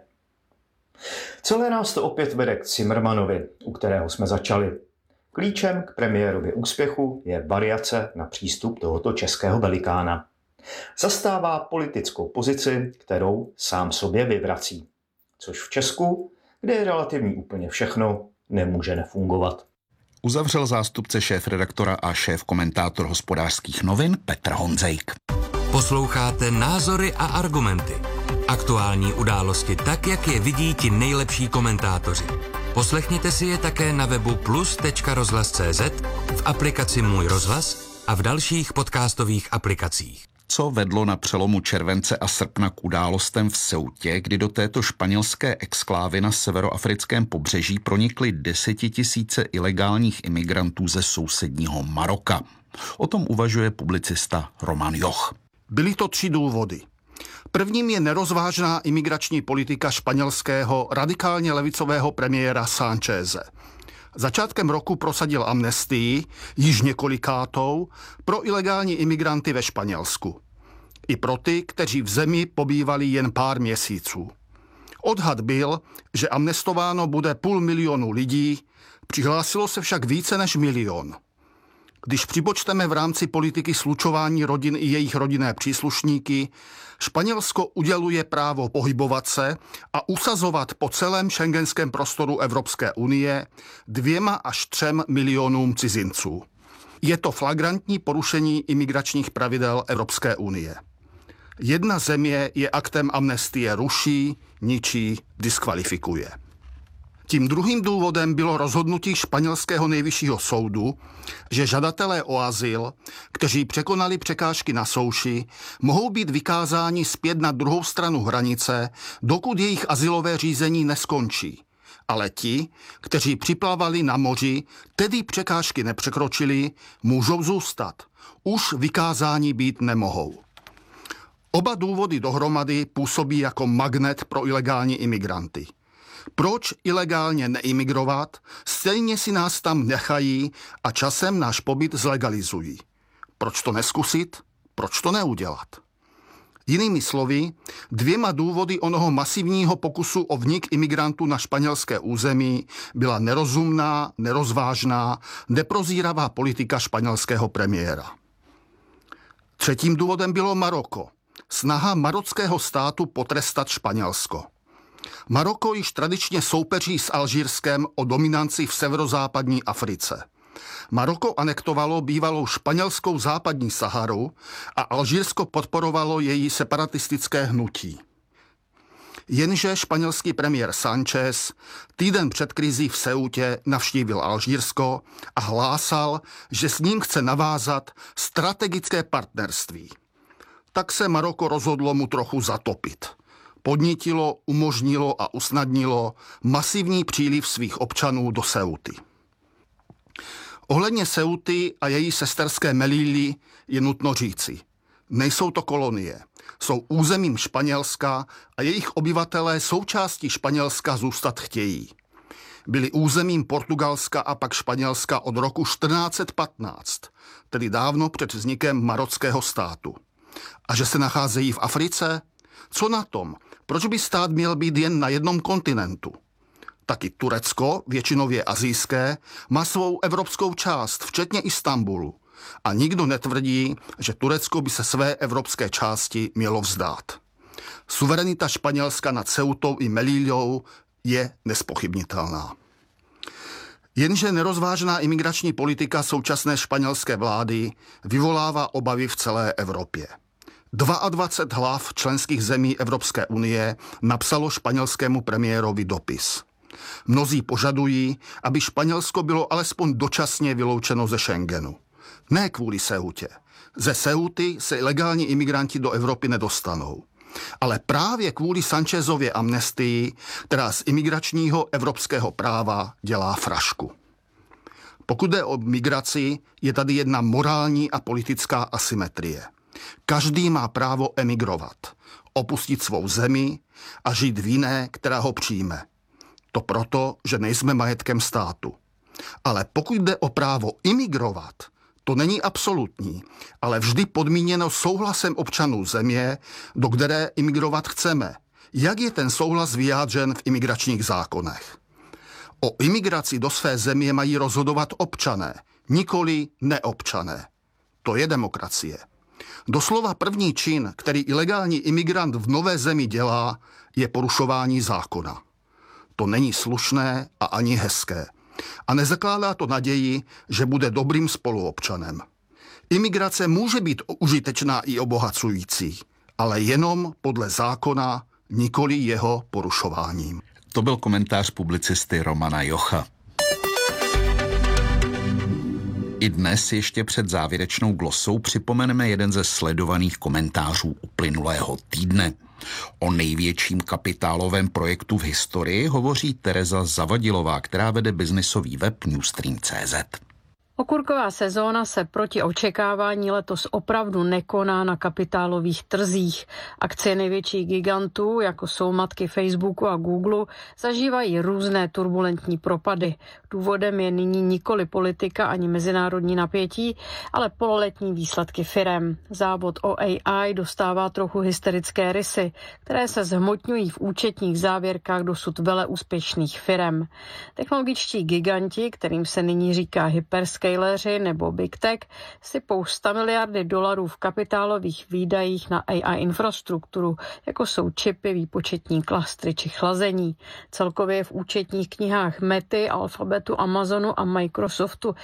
I: Celé nás to opět vede k Cimrmanovi, u kterého jsme začali. Klíčem k premiérově úspěchu je variace na přístup tohoto českého velikána. Zastává politickou pozici, kterou sám sobě vyvrací. Což v Česku, kde je relativní úplně všechno, nemůže nefungovat.
G: Uzavřel zástupce šéfredaktora a šéf-komentátor Hospodářských novin Petr Honzejk.
E: Posloucháte Názory a argumenty. Aktuální události tak, jak je vidí ti nejlepší komentátoři. Poslechněte si je také na webu plus.rozhlas.cz, v aplikaci Můj rozhlas a v dalších podcastových aplikacích.
G: Co vedlo na přelomu července a srpna k událostem v Ceutě, kdy do této španělské exklávy na severoafrickém pobřeží pronikly 10 000 ilegálních imigrantů ze sousedního Maroka. O tom uvažuje publicista Roman Joch.
J: Byly to 3 důvody. Prvním je nerozvážná imigrační politika španělského radikálně levicového premiéra Sáncheze. Začátkem roku prosadil amnestii, již několikátou, pro ilegální imigranty ve Španělsku. I pro ty, kteří v zemi pobývali jen pár měsíců. Odhad byl, že amnestováno bude 500 000 lidí, přihlásilo se však více než 1 000 000. Když připočteme v rámci politiky slučování rodin i jejich rodinné příslušníky, Španělsko uděluje právo pohybovat se a usazovat po celém schengenském prostoru Evropské unie 2 až 3 milionům cizinců. Je to flagrantní porušení imigračních pravidel Evropské unie. Jedna země je aktem amnestie ruší, ničí, diskvalifikuje. Tím druhým důvodem bylo rozhodnutí španělského nejvyššího soudu, že žadatelé o azyl, kteří překonali překážky na souši, mohou být vykázáni zpět na druhou stranu hranice, dokud jejich azylové řízení neskončí. Ale ti, kteří připlavali na moři, tedy překážky nepřekročili, můžou zůstat. Už vykázáni být nemohou. Oba důvody dohromady působí jako magnet pro ilegální imigranty. Proč ilegálně neimigrovat? Stejně si nás tam nechají a časem náš pobyt zlegalizují. Proč to neskusit? Proč to neudělat? Jinými slovy, 2 důvody onoho masivního pokusu o vnik imigrantů na španělské území byla nerozumná, nerozvážná, neprozíravá politika španělského premiéra. Třetím důvodem bylo Maroko. Snaha marockého státu potrestat Španělsko. Maroko již tradičně soupeří s Alžírskem o dominanci v severozápadní Africe. Maroko anektovalo bývalou španělskou západní Saharu a Alžírsko podporovalo její separatistické hnutí. Jenže španělský premiér Sánchez týden před krizí v Ceutě navštívil Alžírsko a hlásal, že s ním chce navázat strategické partnerství. Tak se Maroko rozhodlo mu trochu zatopit. Podnítilo, umožnilo a usnadnilo masivní příliv svých občanů do Ceuty. Ohledně Ceuty a její sesterské Melilly je nutno říci. Nejsou to kolonie. Jsou územím Španělska a jejich obyvatelé součástí Španělska zůstat chtějí. Byli územím Portugalska a pak Španělska od roku 1415, tedy dávno před vznikem marockého státu. A že se nacházejí v Africe? Co na tom? Proč by stát měl být jen na jednom kontinentu? Taky Turecko, většinově asijské, má svou evropskou část, včetně Istanbulu. A nikdo netvrdí, že Turecko by se své evropské části mělo vzdát. Suverenita Španělska nad Ceutou i Melillou je nespochybnitelná. Jenže nerozvážná imigrační politika současné španělské vlády vyvolává obavy v celé Evropě. 22 hlav členských zemí Evropské unie napsalo španělskému premiérovi dopis. Mnozí požadují, aby Španělsko bylo alespoň dočasně vyloučeno ze Schengenu. Ne kvůli Ceutě. Ze Ceuty se ilegální imigranti do Evropy nedostanou. Ale právě kvůli Sanchezově amnestii, která z imigračního evropského práva dělá frašku. Pokud jde o migraci, je tady jedna morální a politická asymetrie. Každý má právo emigrovat, opustit svou zemi a žít v jiné, která ho přijme. To proto, že nejsme majetkem státu. Ale pokud jde o právo imigrovat, to není absolutní, ale vždy podmíněno souhlasem občanů země, do které imigrovat chceme. Jak je ten souhlas vyjádřen v imigračních zákonech? O imigraci do své země mají rozhodovat občané, nikoli neobčané. To je demokracie. Doslova první čin, který ilegální imigrant v nové zemi dělá, je porušování zákona. To není slušné a ani hezké. A nezakládá to naději, že bude dobrým spoluobčanem. Imigrace může být užitečná i obohacující, ale jenom podle zákona, nikoli jeho porušováním.
G: To byl komentář publicisty Romana Jocha. I dnes ještě před závěrečnou glosou připomeneme jeden ze sledovaných komentářů uplynulého týdne. O největším kapitálovém projektu v historii hovoří Tereza Zavadilová, která vede biznisový web Newstream.cz.
K: Okurková sezóna se proti očekávání letos opravdu nekoná na kapitálových trzích. Akcie největších gigantů, jako jsou matky Facebooku a Google, zažívají různé turbulentní propady. Důvodem je nyní nikoli politika ani mezinárodní napětí, ale pololetní výsledky firem. Závod o AI dostává trochu hysterické rysy, které se zhmotňují v účetních závěrkách dosud veleúspěšných firem. Technologičtí giganti, kterým se nyní říká hyperscaleři nebo Big Tech, sypou 100 miliardy dolarů v kapitálových výdajích na AI infrastrukturu, jako jsou čipy, výpočetní klastry či chlazení. Celkově je v účetních knihách Mety, Alphabetu, Amazonu a Microsoftu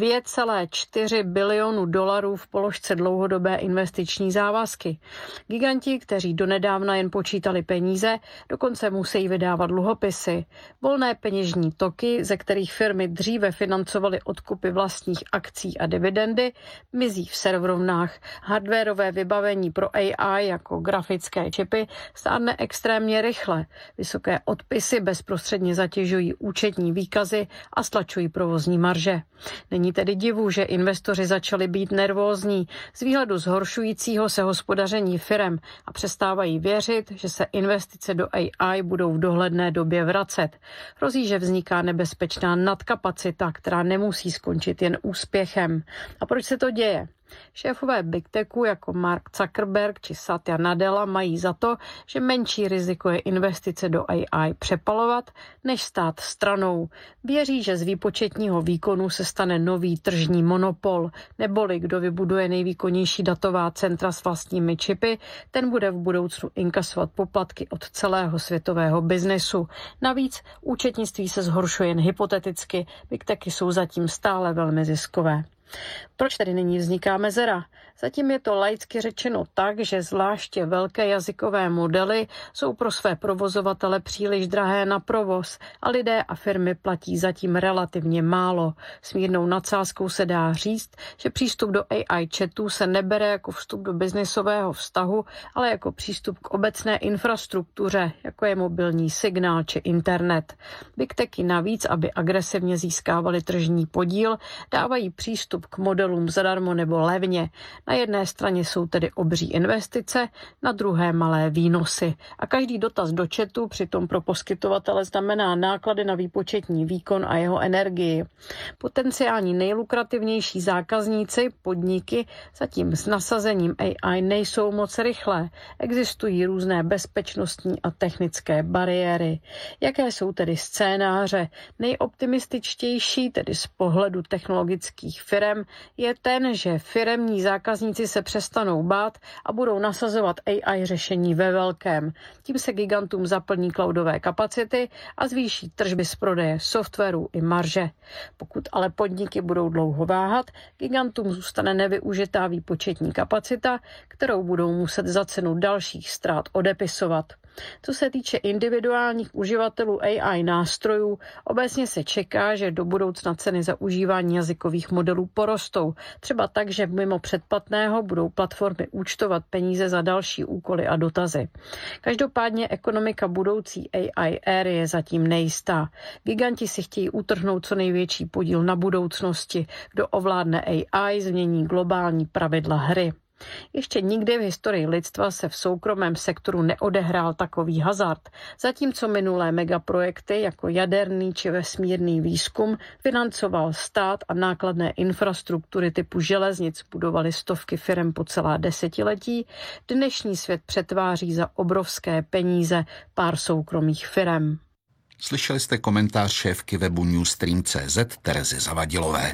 K: 2,4 bilionu dolarů v položce dlouhodobé investiční závazky. Giganti, kteří donedávna jen počítali peníze, dokonce musí vydávat dluhopisy. Volné peněžní toky, ze kterých firmy dříve financovaly odkupy vlastních akcí a dividendy, mizí v serverovnách. Hardwarové vybavení pro AI jako grafické čipy stárne extrémně rychle. Vysoké odpisy bezprostředně zatěžují účetní výkazy a stlačují provozní marže. Není tedy divu, že investoři začali být nervózní z výhledu zhoršujícího se hospodaření firem a přestávají věřit, že se investice do AI budou v dohledné době vracet. Hrozí, že vzniká nebezpečná nadkapacita, která nemusí skončit jen úspěchem. A proč se to děje? Šéfové Big Techu jako Mark Zuckerberg či Satya Nadella mají za to, že menší riziko je investice do AI přepalovat, než stát stranou. Věří, že z výpočetního výkonu se stane nový tržní monopol, neboli kdo vybuduje nejvýkonnější datová centra s vlastními čipy, ten bude v budoucnu inkasovat poplatky od celého světového biznesu. Navíc účetnictví se zhoršuje jen hypoteticky, Big Techy jsou zatím stále velmi ziskové. Proč tedy nyní vzniká mezera? Zatím je to laicky řečeno tak, že zvláště velké jazykové modely jsou pro své provozovatele příliš drahé na provoz a lidé a firmy platí zatím relativně málo. S mírnou nadsázkou se dá říct, že přístup do AI chatů se nebere jako vstup do biznisového vztahu, ale jako přístup k obecné infrastruktuře, jako je mobilní signál či internet. Big Techy navíc, aby agresivně získávali tržní podíl, dávají přístup k modelům zadarmo nebo levně. Na jedné straně jsou tedy obří investice, na druhé malé výnosy. A každý dotaz do chatu přitom pro poskytovatele znamená náklady na výpočetní výkon a jeho energii. Potenciální nejlukrativnější zákazníci, podniky, zatím s nasazením AI nejsou moc rychlé. Existují různé bezpečnostní a technické bariéry. Jaké jsou tedy scénáře? Nejoptimističtější, tedy z pohledu technologických firem, je ten, že firemní zákazníci se přestanou bát a budou nasazovat AI řešení ve velkém. Tím se gigantům zaplní cloudové kapacity a zvýší tržby z prodeje softwaru i marže. Pokud ale podniky budou dlouho váhat, gigantům zůstane nevyužitá výpočetní kapacita, kterou budou muset za cenu dalších ztrát odepisovat. Co se týče individuálních uživatelů AI nástrojů, obecně se čeká, že do budoucna ceny za užívání jazykových modelů porostou. Třeba tak, že mimo předplatného budou platformy účtovat peníze za další úkoly a dotazy. Každopádně ekonomika budoucí AI éry je zatím nejistá. Giganti si chtějí utrhnout co největší podíl na budoucnosti. Kdo ovládne AI, změní globální pravidla hry. Ještě nikdy v historii lidstva se v soukromém sektoru neodehrál takový hazard, zatímco minulé megaprojekty jako jaderný či vesmírný výzkum financoval stát a nákladné infrastruktury typu železnic budovaly stovky firem po celá desetiletí, dnešní svět přetváří za obrovské peníze pár soukromých firem.
G: Slyšeli jste komentář šéfky webu Newstream.cz Terezy Zavadilové.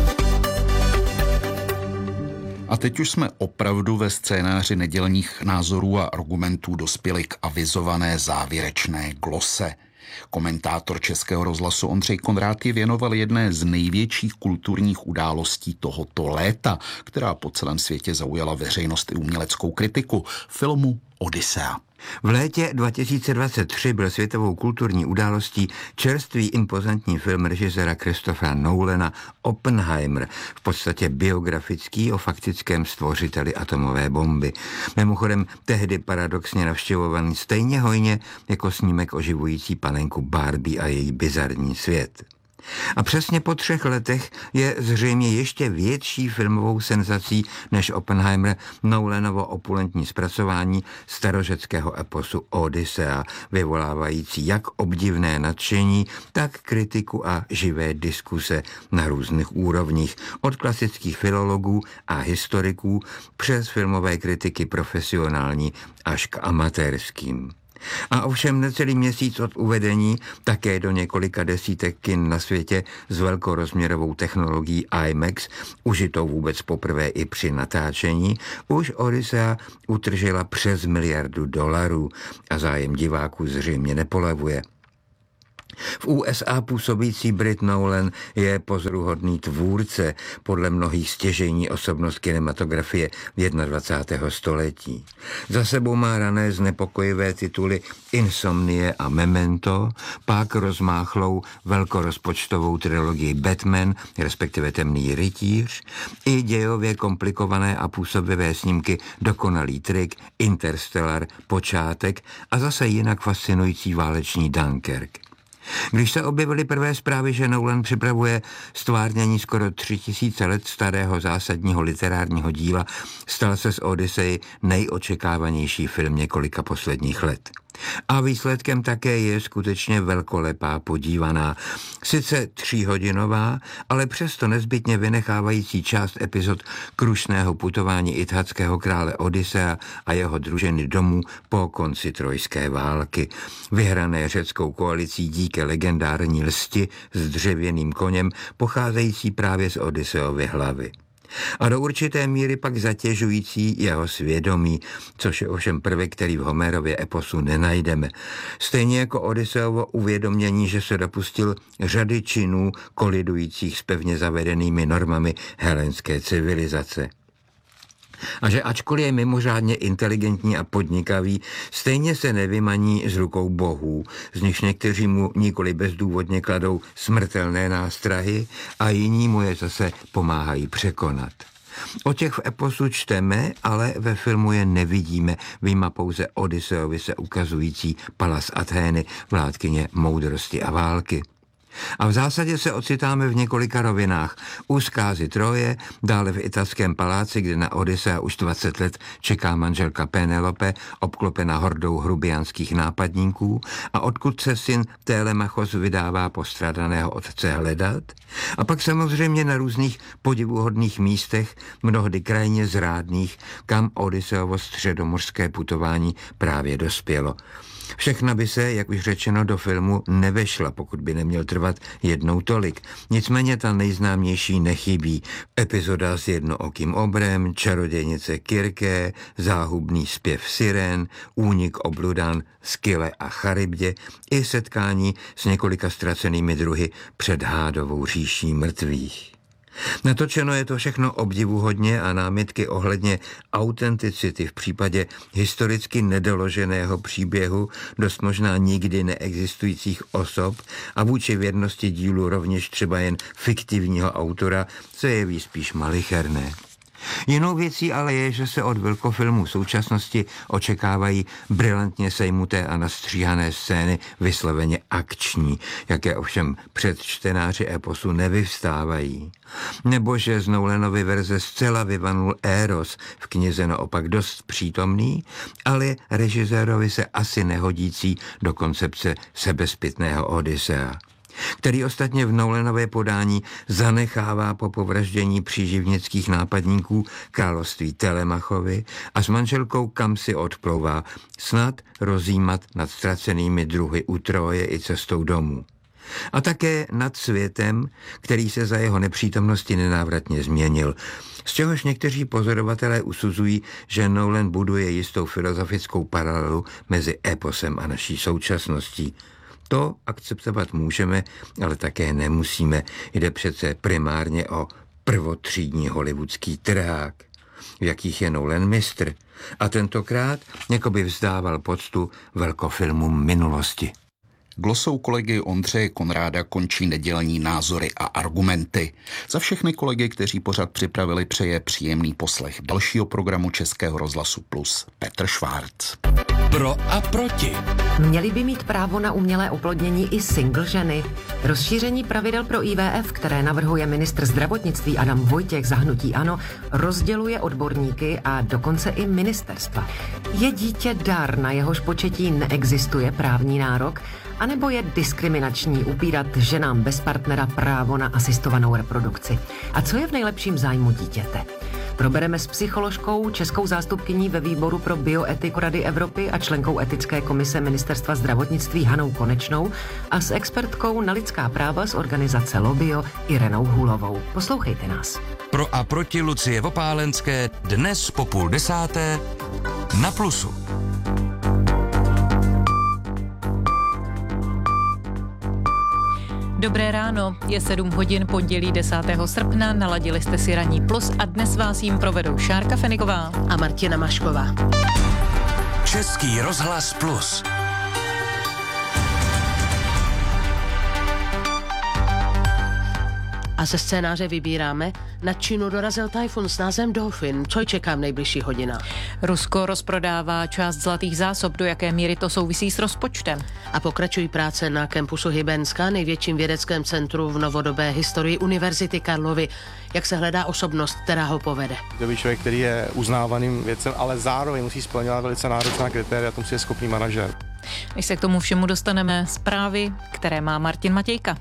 G: A teď už jsme opravdu ve scénáři nedělních názorů a argumentů dospěli k avizované závěrečné glose. Komentátor Českého rozhlasu Ondřej Konrád věnoval jedné z největších kulturních událostí tohoto léta, která po celém světě zaujala veřejnost i uměleckou kritiku, filmu Odyssea.
L: V létě 2023 byl světovou kulturní událostí čerstvý impozantní film režiséra Christophera Nolana Oppenheimer, v podstatě biografický o faktickém stvořiteli atomové bomby. Mimochodem tehdy paradoxně navštěvovaný stejně hojně jako snímek oživující panenku Barbie a její bizarní svět. A přesně po 3 letech je zřejmě ještě větší filmovou senzací než Oppenheimer Nolanovo opulentní zpracování starořeckého eposu Odyssea, vyvolávající jak obdivné nadšení, tak kritiku a živé diskuse na různých úrovních, od klasických filologů a historiků přes filmové kritiky profesionální až k amatérským. A ovšem necelý měsíc od uvedení také do několika desítek kin na světě s velkorozměrovou technologií IMAX, užitou vůbec poprvé i při natáčení, už Odyssea utržila přes $1 miliardu a zájem diváků zřejmě nepolevuje. V USA působící Brit Nolan je pozoruhodný tvůrce, podle mnohých stěžejní osobnost kinematografie 21. století. Za sebou má rané znepokojivé tituly Insomnie a Memento, pak rozmáchlou velkorozpočtovou trilogii Batman, respektive Temný rytíř, i dějově komplikované a působivé snímky Dokonalý trik, Interstellar, Počátek a zase jinak fascinující váleční Dunkirk. Když se objevily prvé zprávy, že Nolan připravuje stvárnění skoro 3000 let starého zásadního literárního díla, stal se z Odyssey nejočekávanější film několika posledních let. A výsledkem také je skutečně velkolepá podívaná, sice 3hodinová, ale přesto nezbytně vynechávající část epizod krušného putování ithackého krále Odyssea a jeho družiny domů po konci trojské války, vyhrané řeckou koalicí díky legendární lsti s dřevěným koněm, pocházející právě z Odysseovy hlavy. A do určité míry pak zatěžující jeho svědomí, což je ovšem prvek, který v Homerově eposu nenajdeme. Stejně jako Odysseovo uvědomění, že se dopustil řady činů kolidujících s pevně zavedenými normami helenské civilizace. A že ačkoliv je mimořádně inteligentní a podnikavý, stejně se nevymaní z rukou bohů, z nichž někteří mu nikoli bezdůvodně kladou smrtelné nástrahy a jiní mu je zase pomáhají překonat. O těch v eposu čteme, ale ve filmu je nevidíme, vyjma pouze Odysseovi se ukazující Palas Athény, vládkyně moudrosti a války. A v zásadě se ocitáme v několika rovinách. U zkázy Troje, dále v italském paláci, kde na Odyssea už 20 let čeká manželka Penelope, obklopena hordou hrubiánských nápadníků, a odkud se syn Télemachos vydává postrádaného otce hledat. A pak samozřejmě na různých podivuhodných místech, mnohdy krajně zrádných, kam Odysseovo středomořské putování právě dospělo. Všechna by se, jak už řečeno, do filmu nevešla, pokud by neměl trvat jednou tolik. Nicméně ta nejznámější nechybí. Epizoda s jednookým obrem, čarodějnice Kirké, záhubný zpěv sirén, únik obludan Skyle a Charybdě i setkání s několika ztracenými druhy před hádovou říší mrtvých. Natočeno je to všechno obdivuhodně a námitky ohledně autenticity v případě historicky nedoloženého příběhu, dost možná nikdy neexistujících osob a vůči věrnosti dílu rovněž třeba jen fiktivního autora se jeví spíš malicherné. Jinou věcí ale je, že se od velkofilmů současnosti očekávají brilantně sejmuté a nastříhané scény vysloveně akční, jaké ovšem před čtenáři eposu nevyvstávají. Nebo že z Nolanovy verze zcela vyvanul Eros, v knize naopak dost přítomný, ale režisérovi se asi nehodící do koncepce sebezpytného Odyssea, který ostatně v Nolanové podání zanechává po povraždění příživnických nápadníků království Telemachovi a s manželkou kamsi odplouvá, snad rozjímat nad ztracenými druhy u Troje i cestou domů. A také nad světem, který se za jeho nepřítomnosti nenávratně změnil, z čehož někteří pozorovatelé usuzují, že Nolan buduje jistou filozofickou paralelu mezi eposem a naší současností. To akceptovat můžeme, ale také nemusíme. Jde přece primárně o prvotřídní hollywoodský trhák, v jakých je Nolan mistr. A tentokrát jakoby vzdával poctu velkofilmům minulosti.
G: Glosou kolegy Ondřeje Konráda končí nedělní názory a argumenty. Za všechny kolegy, kteří pořad připravili, přeje příjemný poslech dalšího programu Českého rozhlasu Plus Petr Švárc.
E: Pro a proti.
M: Měly by mít právo na umělé oplodnění i single ženy. Rozšíření pravidel pro IVF, které navrhuje ministr zdravotnictví Adam Vojtěch za hnutí ANO, rozděluje odborníky a dokonce i ministerstva. Je dítě dar, na jehož početí neexistuje právní nárok, anebo je diskriminační upírat ženám bez partnera právo na asistovanou reprodukci? A co je v nejlepším zájmu dítěte? Probereme s psycholožkou, českou zástupkyní ve výboru pro bioetiku Rady Evropy a členkou etické komise Ministerstva zdravotnictví Hanou Konečnou a s expertkou na lidská práva z organizace Lobio Irenou Hůlovou. Poslouchejte nás.
E: Pro a proti Lucie Vopálenské dnes po 9:30 na Plusu.
N: Dobré ráno, je 7 hodin pondělí 10. srpna, naladili jste si Ranní Plus a dnes vás jim provedou Šárka Feniková a Martina Mašková.
E: Český rozhlas Plus.
O: A ze scénáře vybíráme, na Čínu dorazil tajfun s názvem Dolphin. Co čeká v nejbližší hodinách?
N: Rusko rozprodává část zlatých zásob, do jaké míry to souvisí s rozpočtem.
O: A pokračují práce na kampusu Hybenská, největším vědeckém centru v novodobé historii Univerzity Karlovy. Jak se hledá osobnost, která ho povede?
P: To by člověk, který je uznávaným vědcem, ale zároveň musí splňovat velice náročná kritéria, tomu si je schopný manažer.
N: Než se k tomu všemu dostaneme, zprávy, které má Martin Matějka.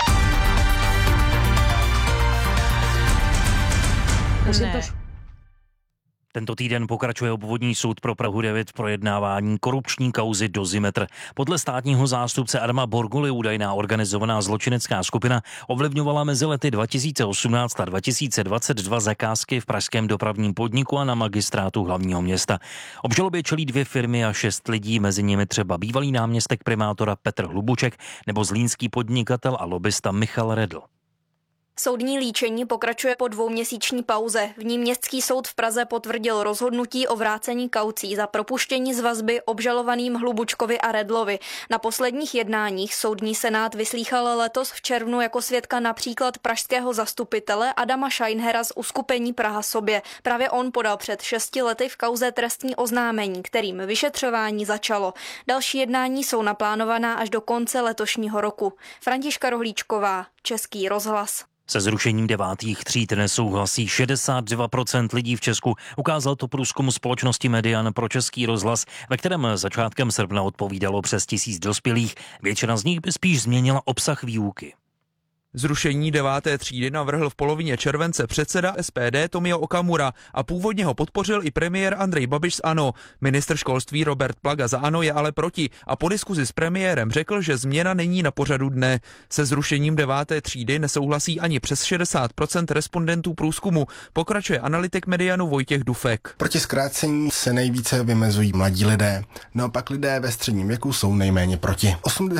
F: Tento týden pokračuje obvodní soud pro Prahu 9 v projednávání korupční kauzy Dozimetr. Podle státního zástupce Adama Borguly údajná organizovaná zločinecká skupina ovlivňovala mezi lety 2018 a 2022 zakázky v pražském dopravním podniku a na magistrátu hlavního města. Obžalobě čelí 2 firmy a 6 lidí, mezi nimi třeba bývalý náměstek primátora Petr Hlubuček nebo zlínský podnikatel a lobista Michal Redl.
Q: Soudní líčení pokračuje po 2měsíční pauze. V ní městský soud v Praze potvrdil rozhodnutí o vrácení kaucí za propuštění z vazby obžalovaným Hlubučkovi a Redlovi. Na posledních jednáních soudní senát vyslýchal letos v červnu jako svědka například pražského zastupitele Adama Scheinhera z uskupení Praha sobě. Právě on podal před 6 lety v kauze trestní oznámení, kterým vyšetřování začalo. Další jednání jsou naplánovaná až do konce letošního roku. Františka Rohlíčková, Český rozhlas.
F: Se zrušením 9. tříd nesouhlasí 62% lidí v Česku. Ukázal to průzkum společnosti Median pro Český rozhlas, ve kterém začátkem srpna odpovídalo přes 1000 dospělých. Většina z nich by spíš změnila obsah výuky.
R: Zrušení 9. třídy navrhl v polovině července předseda SPD Tomio Okamura a původně ho podpořil i premiér Andrej Babiš z ANO. Ministr školství Robert Plaga za ANO je ale proti a po diskuzi s premiérem řekl, že změna není na pořadu dne. Se zrušením 9. třídy nesouhlasí ani přes 60% respondentů průzkumu, pokračuje analytik Medianu Vojtěch Dufek.
S: Proti zkrácení se nejvíce vymezují mladí lidé, naopak lidé ve středním věku jsou nejméně proti.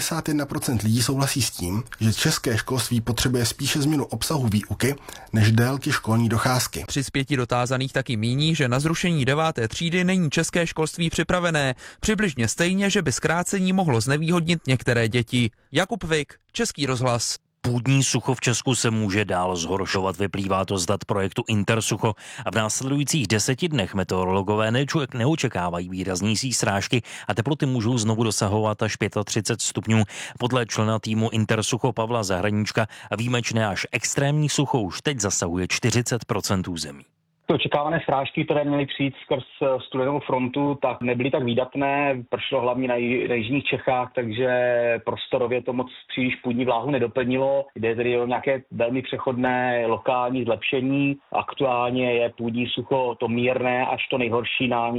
S: 81% lidí souhlasí s tím, že české školství potřebuje spíše změnu obsahu výuky než délky školní docházky.
R: Při 5 dotázaných taky míní, že na zrušení 9. třídy není české školství připravené. Přibližně stejně, že by zkrácení mohlo znevýhodnit některé děti. Jakub Vik, Český rozhlas.
F: Půdní sucho v Česku se může dál zhoršovat, vyplývá to z dat projektu Intersucho a v následujících 10 dnech meteorologové neočekávají výraznější srážky a teploty můžou znovu dosahovat až 35 stupňů. Podle člena týmu Intersucho Pavla Zahradníčka výjimečné až extrémní sucho už teď zasahuje 40% území.
T: Ty očekávané srážky, které měly přijít skrz studenou frontu, tak nebyly tak výdatné. Pršelo hlavně na jižních Čechách, takže prostorově to moc příliš půdní vláhu nedoplnilo. Jde tedy o nějaké velmi přechodné lokální zlepšení. Aktuálně je půdní sucho to mírné až to nejhorší na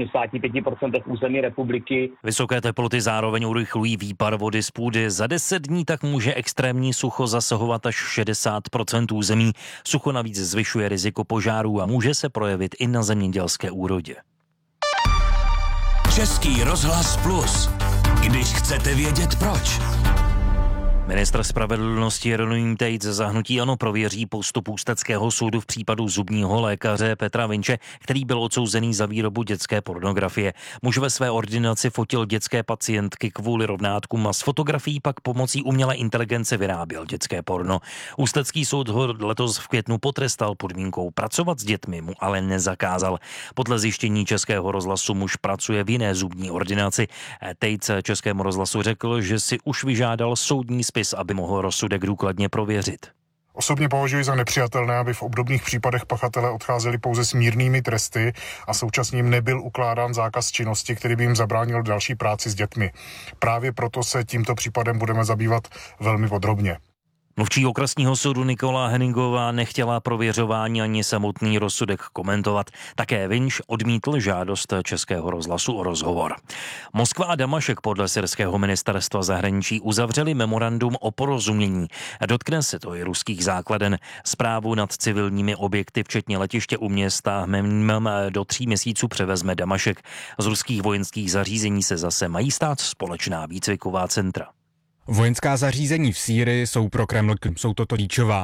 T: 85% území republiky.
F: Vysoké teploty zároveň urychlují výpar vody z půdy. Za 10 dní tak může extrémní sucho zasahovat až 60% území. Sucho navíc zvyšuje riziko požárů a může se projevit i na zemědělské úrodě.
E: Český rozhlas Plus. Když chcete vědět proč.
F: Ministr spravedlnosti Jeroným Tejc za hnutí ANO prověří postup ústeckého soudu v případu zubního lékaře Petra Vinče, který byl odsouzený za výrobu dětské pornografie. Muž ve své ordinaci fotil dětské pacientky kvůli rovnátkům a z fotografií pak pomocí umělé inteligence vyráběl dětské porno. Ústecký soud ho letos v květnu potrestal podmínkou pracovat s dětmi, mu ale nezakázal. Podle zjištění Českého rozhlasu muž pracuje v jiné zubní ordinaci. Tejc Českému rozhlasu řekl, že si už vyžádal soudní spis, aby mohl rozsudek důkladně prověřit.
U: Osobně považuji za nepřijatelné, aby v obdobných případech pachatelé odcházeli pouze s mírnými tresty a současně jim nebyl ukládán zákaz činnosti, který by jim zabránil další práci s dětmi. Právě proto se tímto případem budeme zabývat velmi podrobně.
F: Mluvčí okresního soudu Nikola Henningová nechtěla prověřování ani samotný rozsudek komentovat. Také Vinč odmítl žádost Českého rozhlasu o rozhovor. Moskva a Damašek podle syrského ministerstva zahraničí uzavřeli memorandum o porozumění. Dotkne se to i ruských základen. Správu nad civilními objekty, včetně letiště u města do 3 měsíců převezme Damašek. Z ruských vojenských zařízení se zase mají stát společná výcviková centra.
V: Vojenská zařízení v Sýrii jsou pro Kreml, jsou toto klíčová.